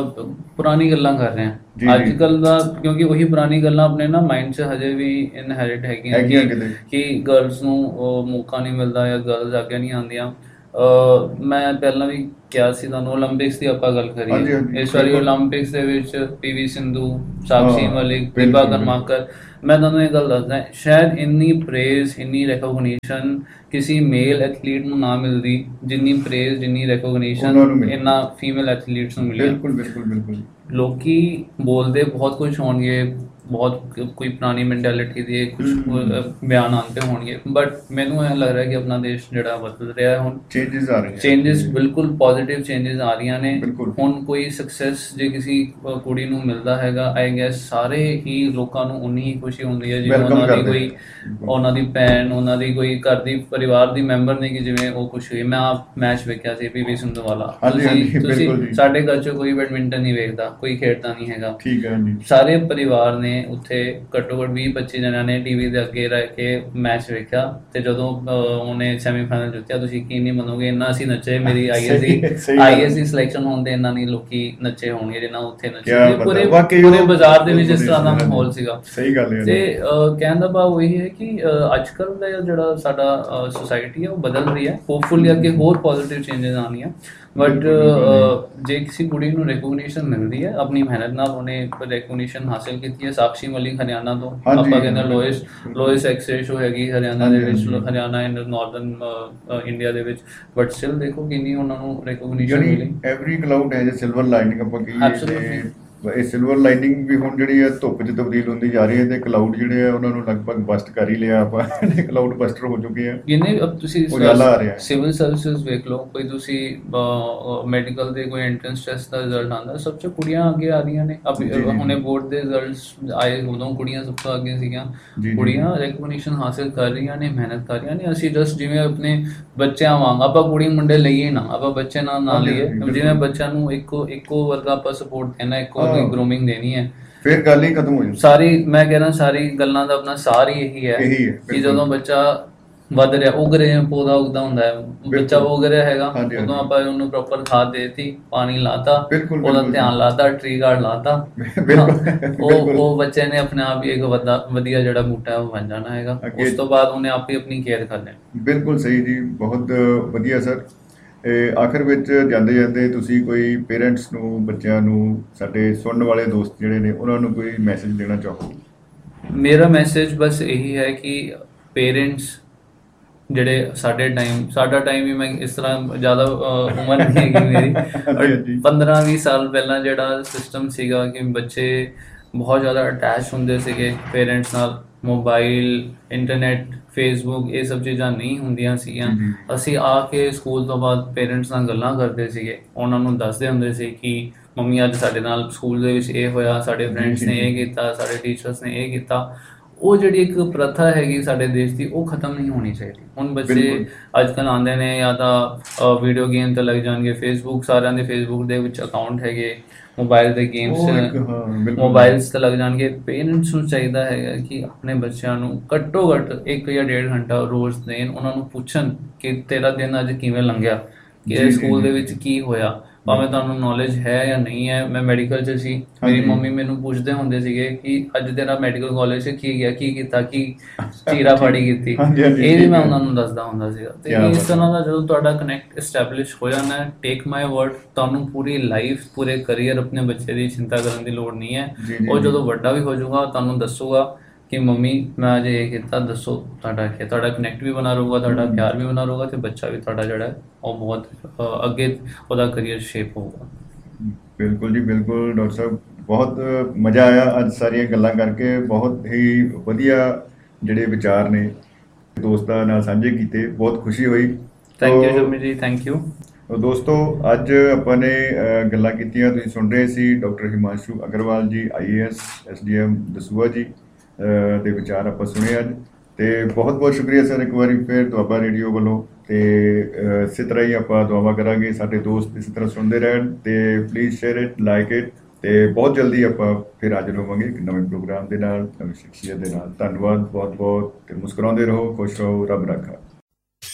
ਪੁਰਾਣੀ ਗੱਲਾਂ ਕਰ ਰਹੇ ਹਾਂ ਅੱਜ ਕੱਲ੍ਹ ਦਾ, ਕਿਉਂਕਿ ਉਹੀ ਪੁਰਾਣੀ ਗੱਲਾਂ ਆਪਣੇ ਨਾ ਮਾਈਂਡ 'ਚ ਹਜੇ ਵੀ ਇਨਹੈਰਿਟ ਹੈਗੀਆਂ ਕਿ ਗਰਲਸ ਨੂੰ ਉਹ ਮੌਕਾ ਨਹੀਂ ਮਿਲਦਾ ਜਾਂ ਗਰਲਸ ਅੱਗੇ ਨਹੀਂ ਆਉਂਦੀਆਂ। ਅਹ ਮੈਂ ਪਹਿਲਾਂ ਵੀ ਕਿਹਾ ਸੀ ਤੁਹਾਨੂੰ, 올림픽ਸ ਦੀ ਆਪਾਂ ਗੱਲ
ਹਾਂਜੀ, ਹਾਂਜੀ,
ਕਰੀਏ, ਇਸ ਵਾਰੀ
ਬਿਲਕੁਲ।
올림픽ਸ ਦੇ ਵਿੱਚ ਪੀਵੀ ਸਿੰਧੂ, ਸਾਕਸ਼ੀ
ਹਾਂ,
ਮਲਿਕ,
ਬਿਲਕੁਲ,
ਦੀਪਾ
ਬਿਲਕੁਲ।
ਕਰਮਾਕਰ, ਮੈਂ ਤੁਹਾਨੂੰ ਇਹ ਗੱਲ ਦੱਸਦਾ, ਸ਼ਾਇਦ ਇੰਨੀ ਪ੍ਰੇਜ਼, ਇੰਨੀ ਰਿਕੋਗਨੀਸ਼ਨ ਕਿਸੇ ਮੇਲ ਐਥਲੀਟ ਨੂੰ ਨਾ ਮਿਲਦੀ ਜਿੰਨੀ ਪ੍ਰੇਜ਼, ਜਿੰਨੀ
ਉਹਨਾਂ
ਰਿਕੋਗਨੀਸ਼ਨ
ਨੂੰ ਮਿਲਦੀ।
ਇਹਨਾਂ ਫੀਮੇਲ ਐਥਲੀਟਸ ਨੂੰ ਮਿਲੀ ਆ।
ਬਿਲਕੁਲ ਬਿਲकुल ਬਿਲकुल।
ਲੋਕੀ ਬੋਲਦੇ ਬਹੁਤ ਕੁਝ ਹੋਣਗੇ, ਬਹੁਤ ਕੋਈ ਪੁਰਾਣੀ ਮੈਂਟੈਲਿਟੀ ਦੇ ਕੁਝ ਬਿਆਨ ਆਉਂਦੇ ਹੋਣਗੇ, ਬਟ ਮੈਨੂੰ ਇਹ ਲੱਗ ਰਿਹਾ ਕਿ ਆਪਣਾ ਦੇਸ਼ ਜਿਹੜਾ ਬਦਲ ਰਿਹਾ ਹੈ ਹੁਣ,
ਚੇਂਜਸ ਆ ਰਹੇ
ਚੇਂਜਸ ਬਿਲਕੁਲ ਪੋਜ਼ਿਟਿਵ ਚੇਂਜਸ ਆ ਰਹੀਆਂ ਨੇ
ਬਿਲਕੁਲ।
ਹੁਣ। ਕੋਈ ਸਕਸੈਸ ਜੇ ਕਿਸੇ ਅ, ਕੁੜੀ ਨੂੰ ਮਿਲਦਾ ਹੈਗਾ, ਆਈ ਗੈਸ ਸਾਰੇ ਹੀ ਲੋਕਾਂ ਨੂੰ ਉਨੀ ਹੀ ਖੁਸ਼ੀ ਹੁੰਦੀ ਹੈ ਜਿਵੇਂ
Welcome
ਉਹਨਾਂ ਦੀ
ਕਰਦੇ
ਕੋਈ,
ਬਿਲਕੁਲ।
ਉਹਨਾਂ ਦੀ ਭੈਣ, ਉਹਨਾਂ ਦੀ ਕੋਈ ਘਰ ਦੀ ਪਰਿਵਾਰ ਦੀ ਮੈਂਬਰ ਨੇ ਕਿ ਜਿਵੇਂ ਉਹ ਖੁਸ਼ ਹੋਈ। ਮੈਂ ਆਪ ਮੈਚ ਵੇਖਿਆ ਸੀ ਪੀਵੀ ਸਿੰਧੂ ਵਾਲਾ,
ਹਾਂਜੀ, ਹਾਂਜੀ,
ਤੁਸੀਂ
ਬਿਲਕੁਲ ਜੀ।
ਤੁਸੀਂ ਸਾਡੇ ਘਰ 'ਚ ਕੋਈ ਬੈਡਮਿੰਟਨ ਨਹੀਂ ਵੇਖਦਾ, ਕੋਈ ਖੇਡਦਾ ਨਹੀਂ ਹੈਗਾ,
ਠੀਕ ਹੈ ਜੀ।
ਸਾਰੇ ਪਰਿਵਾਰ ਨੇ ਉੱਥੇ ਘੱਟੋ ਘੱਟ ਵੀਹ ਪੱਚੀ ਜਣਿਆਂ ਨੇ ਟੀਵੀ ਦੇ ਅੱਗੇ ਰਹਿ ਕੇ ਮੈਚ ਵੇਖਿਆ, ਤੇ ਜਦੋਂ ਅਹ, ਉਹਨੇ ਸੈਮੀਫਾਈਨਲ ਜਿੱਤਿਆ, ਤੁਸੀਂ ਯਕੀਨ ਨਹੀਂ ਮੰਨੋਗੇ ਇੰਨਾ ਅਸੀਂ ਨੱਚੇ। ਮੇਰੀ ਆਈਐਸਸੀ
ਸਹੀ ਗੱਲ ਹੈ।
ਆਈਐਸਸੀ ਸਿਲੈਕਸ਼ਨ ਹੋਣ ਦੇ ਇੰਨਾ ਨਹੀਂ ਲੋਕੀ ਨੱਚੇ ਹੋਣਗੇ ਜਿੰਨਾ ਉੱਥੇ ਨੱਚੇ
ਕਿਆ
ਸੀ।
ਬਾਤ
ਪੂਰੇ
ਹੈ, ਵਾਕਈ
ਪੂਰੇ
ਉਹ
ਬਾਜ਼ਾਰ ਦੇ ਵਿੱਚ
ਬਹੁਤ
ਇਸ ਤਰ੍ਹਾਂ ਦਾ
ਵਧੀਆ
ਮਾਹੌਲ ਸੀਗਾ।
ਸਹੀ ਗੱਲ ਹੈ।
ਤੇ ਅਹ, ਕਹਿਣ ਦਾ ਭਾਵ ਇਹ ਹੈ ਕਿ ਅਹ, ਅੱਜ ਕੱਲ੍ਹ ਦਾ ਜਿਹੜਾ ਸਾਡਾ ਸੋਸਾਇਟੀ ਹੈ ਉਹ ਬਦਲ ਰਹੀ ਹੈ। ਹੋਪਫੁਲੀ ਅੱਗੇ ਹੋਰ ਪੋਜ਼ਿਟਿਵ ਚੇਂਜਸ ਆਉਣੀਆਂ, ਬਟ
ਬਿਲਕੁਲ, ਬਿਲਕੁਲ।
ਜੇ ਕਿਸੇ ਕੁੜੀ ਨੂੰ ਰਿਕੋਗਨੀਸ਼ਨ ਮਿਲਦੀ ਹੈ ਆਪਣੀ ਮਿਹਨਤ ਨਾਲ, ਉਹਨੇ ਰਿਕੋਗਨੀਸ਼ਨ ਹਾਸਿਲ ਕੀਤੀ ਹੈ। ਸਾਕਸ਼ੀ ਮਲਿਕ ਹਰਿਆਣਾ ਤੋਂ,
ਹਾਂਜੀ,
ਆਪਾਂ ਕਹਿੰਦੇ
ਬਿਲਕੁਲ,
ਲੋਇਸ
ਬਿਲਕੁਲ।
ਲੋਇਸ ਐਕਸੇਸ਼ੋ ਹੈਗੀ ਹਰਿਆਣਾ ਦੇ
ਹਾਂਜੀ,
ਵਿੱਚ,
ਹਾਂਜੀ।
ਹਰਿਆਣਾ ਐਂਡ ਨਾਰਦਰਨ ਇੰਡੀਆ ਦੇ ਵਿੱਚ, ਬਟ ਸਟਿਲ ਦੇਖੋ ਕਿੰਨੀ ਉਹਨਾਂ ਨੂੰ ਰਿਕੋਗਨੀਸ਼ਨ
ਜਿਹੜੀ
ਮਿਲੀ।
ਐਵਰੀ ਕਲਾਊਡ ਹੈ ਜੇ ਸਿਲਵਰ ਲਾਈਨਿੰਗ ਆਪਾਂ ਕਹੀਏ,
Absolutely.
ਤੇ ਇਹ ਸਿਲਵਰ ਲਾਈਨਿੰਗ ਵੀ ਹੁਣ ਜਿਹੜੀ ਹੈ ਧੁੱਪ 'ਚ ਤਬਦੀਲ ਹੁੰਦੀ ਜਾ ਰਹੀ ਹੈ, ਤੇ ਕਲਾਊਡ ਜਿਹੜੇ ਆ ਉਹਨਾਂ ਨੂੰ ਲਗਭਗ ਬਸਟ ਕਰ ਹੀ ਲਿਆ ਆਪਾਂ ਕਲਾਊਡ ਬਸਟਰ ਹੋ ਚੁੱਕੇ ਆ।
ਜਿੰਨੇ ਅਬ ਤੁਸੀਂ
ਉਜਾਲਾ ਆ ਰਿਹਾ ਹੈ।
ਸਿਵਲ ਸਰਵਿਸਿਜ਼ ਵੇਖ ਲਓ, ਕੋਈ ਤੁਸੀਂ ਮੈਡੀਕਲ ਦੇ ਕੋਈ ਐਂਟਰੈਂਸ ਟੈਸਟ ਦਾ ਰਿਜ਼ਲਟ ਆਉਂਦਾ, ਸਭ ਤੋਂ ਕੁੜੀਆਂ ਅੱਗੇ ਆ ਰਹੀਆਂ ਨੇ। ਅਬ
ਜੀ, ਜੀ, ਜੀ।
ਹੁਣੇ ਬੋਰਡ ਦੇ ਰਿਜ਼ਲਟਸ ਆਏ, ਉਦੋਂ ਕੁੜੀਆਂ ਸਭ ਤੋਂ ਅੱਗੇ ਸੀਗੀਆਂ।
ਜੀ, ਜੀ।
ਕੁੜੀਆਂ ਰਿਕੋਗਨੀਸ਼ਨ ਹਾਸਿਲ ਕਰ ਰਹੀਆਂ ਨੇ, ਮਿਹਨਤ ਕਰ ਰਹੀਆਂ ਨੇ। ਅਸੀਂ ਜਸਟ ਜਿਵੇਂ ਆਪਣੇ ਬੱਚਿਆਂ ਵਾਂਗ, ਆਪਾਂ ਕੁੜੀ ਮੁੰਡੇ ਲਈਏ ਨਾ, ਆਪਾਂ ਬੱਚੇ ਨਾਲ ਨਾ
ਹਾਂਜੀ,
ਲਈਏ,
ਹਾਂਜੀ, ਬਿਲਕੁਲ।
ਜਿਵੇਂ ਬੱਚਿਆਂ ਨੂੰ ਇੱਕੋ ਇੱਕੋ ਵਰਗਾ ਆਪਾਂ ਸਪੋਰਟ ਦੇਣਾ, ਇੱਕੋ ਵਰਗੀ
ਹਾਂ।
ਗਰੂਮਿੰਗ ਦੇਣੀ ਹੈ।
ਫਿਰ ਗੱਲ ਹੀ ਖਤਮ ਹੋ ਜਾਂਦੀ।
ਸਾਰੀ ਮੈਂ ਕਹਿਣਾ ਸਾਰੀ ਗੱਲਾਂ ਦਾ ਆਪਣਾ ਸਾਰ ਹੀ ਇਹੀ ਹੈ
ਇਹੀ ਹੈ,
ਕਿ
ਬਿਲਕੁਲ।
ਜਦੋਂ ਬੱਚਾ ਵੱਧ ਰਿਹਾ, ਉਗ ਰਿਹਾ, ਪੌਦਾ ਉੱਗਦਾ ਹੁੰਦਾ ਹੈ, ਬੱਚਾ ਉਗ ਰਿਹਾ ਹੈਗਾ,
ਹਾਂਜੀ, ਹਾਂਜੀ।
ਉਦੋਂ ਆਪਾਂ ਉਹਨੂੰ ਪ੍ਰੋਪਰ ਖਾਦ ਦੇਤੀ, ਪਾਣੀ ਲਾਤਾ,
ਬਿਲਕੁਲ,
ਉਹਦਾ
ਬਿਲਕੁਲ।
ਧਿਆਨ ਲਾਤਾ, ਟਰੀ ਗਾਰਡ ਲਾਤਾ,
ਬਿਲਕੁਲ,
ਉਹ
ਬਿਲਕੁਲ।
ਉਹ ਬੱਚੇ ਨੇ ਆਪਣੇ ਆਪ ਹੀ ਇੱਕ ਵਧਾ ਵਧੀਆ ਜਿਹੜਾ ਬੂਟਾ ਹੈ ਉਹ ਬਣ ਜਾਣਾ ਹੈਗਾ।
ਅੱਗੇ-
ਉਸ ਤੋਂ ਬਾਅਦ ਉਹਨੇ ਆਪ ਹੀ ਆਪਣੀ ਕੇਅਰ ਕਰਨੀ।
ਬਿਲਕੁਲ ਸਹੀ ਜੀ, ਬਹੁਤ ਵਧੀਆ ਸਰ। ਇਹ ਆਖਰ ਵਿੱਚ ਜਾਂਦੇ ਜਾਂਦੇ ਤੁਸੀਂ ਕੋਈ ਪੇਰੈਂਟਸ ਨੂੰ, ਬੱਚਿਆਂ ਨੂੰ, ਸਾਡੇ ਸੁਣਨ ਵਾਲੇ ਦੋਸਤ ਜਿਹੜੇ ਨੇ, ਉਹਨਾਂ ਨੂੰ ਕੋਈ ਮੈਸੇਜ ਦੇਣਾ ਚਾਹੋ?
ਮੇਰਾ ਮੈਸੇਜ ਬਸ ਇਹੀ ਹੈ ਕਿ ਪੇਰੈਂਟਸ ਜਿਹੜੇ ਸਾਡੇ ਟਾਈਮ, ਸਾਡਾ ਟਾਈਮ ਵੀ, ਮੈਂ ਇਸ ਤਰ੍ਹਾਂ ਜ਼ਿਆਦਾ ਅਹ, ਉਮਰ ਨਹੀਂ ਹੈਗੀ ਮੇਰੀ,
ਹਾਂਜੀ।
ਪੰਦਰਾਂ ਵੀਹ ਸਾਲ ਪਹਿਲਾਂ ਜਿਹੜਾ ਸਿਸਟਮ ਸੀਗਾ ਕਿ ਬੱਚੇ ਬਹੁਤ ਜ਼ਿਆਦਾ ਅਟੈਚ ਹੁੰਦੇ ਸੀਗੇ ਪੇਰੈਂਟਸ ਨਾਲ, ਮੋਬਾਈਲ, ਇੰਟਰਨੈਟ, ਫੇਸਬੁੱਕ, ਇਹ ਸਭ ਚੀਜ਼ਾਂ ਨਹੀਂ ਹੁੰਦੀਆਂ ਸੀਗੀਆਂ।
ਜੀ, ਜੀ।
ਅਸੀਂ ਆ ਕੇ ਸਕੂਲ ਤੋਂ ਬਾਅਦ ਪੇਰੈਂਟਸ ਨਾਲ ਗੱਲਾਂ ਕਰਦੇ ਸੀਗੇ, ਉਹਨਾਂ ਨੂੰ ਦੱਸਦੇ ਹੁੰਦੇ ਸੀ ਕਿ ਮੰਮੀ ਅੱਜ ਸਾਡੇ ਨਾਲ ਸਕੂਲ ਦੇ ਵਿੱਚ ਇਹ ਹੋਇਆ, ਸਾਡੇ ਫਰੈਂਡਸ ਨੇ ਇਹ ਕੀਤਾ, ਸਾਡੇ ਟੀਚਰਸ ਨੇ ਇਹ ਕੀਤਾ। ਉਹ ਜਿਹੜੀ ਇੱਕ ਪ੍ਰਥਾ ਹੈਗੀ ਸਾਡੇ ਦੇਸ਼ ਦੀ, ਉਹ ਖਤਮ ਨਹੀਂ ਹੋਣੀ ਚਾਹੀਦੀ। ਹੁਣ ਬੱਚੇ
ਬਿਲਕੁਲ।
ਅੱਜ ਕੱਲ੍ਹ ਆਉਂਦੇ ਨੇ, ਜਾਂ ਤਾਂ ਵੀਡੀਓ ਗੇਮ ਤੇ ਲੱਗ ਜਾਣਗੇ, ਫੇਸਬੁੱਕ, ਸਾਰਿਆਂ ਦੇ ਫੇਸਬੁੱਕ ਦੇ ਵਿੱਚ ਅਕਾਊਂਟ ਹੈਗੇ, ਮੋਬਾਈਲ ਦੇ ਗੇਮਸ
ਉਹ ਇੱਕ, ਹਾਂ, ਬਿਲਕੁਲ।
ਮੋਬਾਈਲਸ ਤੇ ਲੱਗ ਜਾਣਗੇ। ਪੇਰੈਂਟਸ ਨੂੰ ਚਾਹੀਦਾ ਹੈਗਾ ਕਿ ਆਪਣੇ ਬੱਚਿਆਂ ਨੂੰ ਘੱਟੋ ਘੱਟ ਇੱਕ ਜਾਂ ਡੇਢ ਘੰਟਾ ਰੋਜ਼ ਦੇਣ, ਉਹਨਾਂ ਨੂੰ ਪੁੱਛਣ ਕਿ ਤੇਰਾ ਦਿਨ ਅੱਜ ਕਿਵੇਂ ਲੰਘਿਆ,
ਜੀ,
ਕਿ
ਜੀ,
ਸਕੂਲ ਦੇ
ਜੀ।
ਵਿੱਚ ਕੀ ਹੋਇਆ। ਭਾਵੇਂ ਤੁਹਾਨੂੰ ਨੌਲੇਜ ਹੈ ਜਾਂ ਨਹੀਂ ਹੈ। ਮੈਂ ਮੈਡੀਕਲ 'ਚ ਸੀ, ਮੇਰੀ
ਹਾਂਜੀ।
ਮੰਮੀ ਮੈਨੂੰ ਪੁੱਛਦੇ ਹੁੰਦੇ ਸੀਗੇ ਕਿ ਅੱਜ ਤੇਰਾ ਮੈਡੀਕਲ ਕਾਲਜ 'ਚ ਕੀ ਗਿਆ, ਕੀ ਕੀਤਾ, ਕੀ ਚੀਰਾ ਫਾੜੀ ਕੀਤੀ,
ਹਾਂਜੀ, ਹਾਂਜੀ,
ਇਹ ਵੀ
ਠੀਕ
ਮੈਂ
ਹੈ।
ਉਹਨਾਂ ਨੂੰ ਦੱਸਦਾ ਹੁੰਦਾ ਸੀਗਾ। ਤੇ
ਕਿਆ
ਇਸ
ਬਾਤ
ਤਰ੍ਹਾਂ ਦਾ ਜਦੋਂ ਤੁਹਾਡਾ ਕਨੈਕਟ ਐਸਟੈਬਲਿਸ਼ ਹੋ ਜਾਣਾ, ਟੇਕ ਮਾਈ ਵਰਡ, ਤੁਹਾਨੂੰ ਪੂਰੀ ਲਾਈਫ, ਪੂਰੇ ਕਰੀਅਰ ਆਪਣੇ ਬੱਚੇ ਦੀ ਚਿੰਤਾ ਕਰਨ ਦੀ ਲੋੜ ਨਹੀਂ ਹੈ।
ਜੀ, ਜੀ,
ਉਹ
ਜੀ।
ਜਦੋਂ ਵੱਡਾ ਵੀ ਹੋ ਜਾਊਗਾ, ਤੁਹਾਨੂੰ ਦੱਸੂਗਾ ਕਿ ਮੰਮੀ ਮੈਂ ਅੱਜ ਇਹ ਕੀਤਾ, ਦੱਸੋ। ਤੁਹਾਡਾ ਕੀ, ਤੁਹਾਡਾ ਕਨੈਕਟ ਵੀ ਬਣਾ ਰਹੂਗਾ, ਤੁਹਾਡਾ
ਹਮ।
ਪਿਆਰ ਵੀ ਬਣਾ ਰਹੂਗਾ, ਤੇ ਬੱਚਾ ਵੀ ਤੁਹਾਡਾ ਜਿਹੜਾ ਹੈ ਉਹ ਬਹੁਤ ਅ, ਅੱਗੇ ਉਹਦਾ ਕਰੀਅਰ ਸ਼ੇਪ ਹੋਊਗਾ।
ਬਿਲਕੁਲ ਜੀ, ਬਿਲਕੁਲ ਡਾਕਟਰ ਸਾਹਿਬ, ਬਹੁਤ ਮਜ਼ਾ ਆਇਆ ਅੱਜ ਸਾਰੀਆਂ ਗੱਲਾਂ ਕਰਕੇ। ਬਹੁਤ ਹੀ ਵਧੀਆ ਜਿਹੜੇ ਵਿਚਾਰ ਨੇ ਦੋਸਤਾਂ ਨਾਲ ਸਾਂਝੇ ਕੀਤੇ, ਬਹੁਤ ਖੁਸ਼ੀ ਹੋਈ।
ਥੈਂਕ ਯੂ
ਤੋ
ਸ਼ਮੀ ਜੀ, ਥੈਂਕ ਯੂ।
ਦੋਸਤੋ, ਅੱਜ ਆਪਾਂ ਨੇ ਅ, ਗੱਲਾਂ ਕੀਤੀਆਂ, ਤੁਸੀਂ ਸੁਣ ਰਹੇ ਸੀ ਡਾਕਟਰ ਹਿਮਾਂਸ਼ੂ ਅਗਰਵਾਲ ਜੀ, ਆਈ A S, S D M Dasuya ਜੀ ਅ, ਦੇ ਵਿਚਾਰ ਆਪਾਂ ਸੁਣੇ ਅੱਜ। ਤੇ ਬਹੁਤ ਬਹੁਤ ਸ਼ੁਕਰੀਆ ਸਰ ਇੱਕ ਵਾਰੀ ਫਿਰ ਦੁਆਬਾ ਰੇਡੀਓ ਵੱਲੋਂ। ਤੇ ਅ, ਇਸੇ ਤਰ੍ਹਾਂ ਹੀ ਆਪਾਂ ਦੁਆਵਾਂ ਕਰਾਂਗੇ ਸਾਡੇ ਦੋਸਤ ਇਸੇ ਤਰ੍ਹਾਂ ਸੁਣਦੇ ਰਹਿਣ। ਤੇ please share it, like it. ਤੇ ਬਹੁਤ ਜਲਦੀ ਆਪਾਂ ਫਿਰ ਹਾਜ਼ਰ ਹੋਵਾਂਗੇ ਇੱਕ ਨਵੇਂ ਪ੍ਰੋਗਰਾਮ ਦੇ ਨਾਲ, ਨਵੀਂ ਸ਼ਖਸੀਅਤ ਦੇ ਨਾਲ। ਧੰਨਵਾਦ ਬਹੁਤ ਬਹੁਤ। ਤੇ ਮੁਸਕਰਾਉਂਦੇ ਰਹੋ, ਖੁਸ਼ ਰਹੋ, ਰੱਬ ਰਾਖਾ।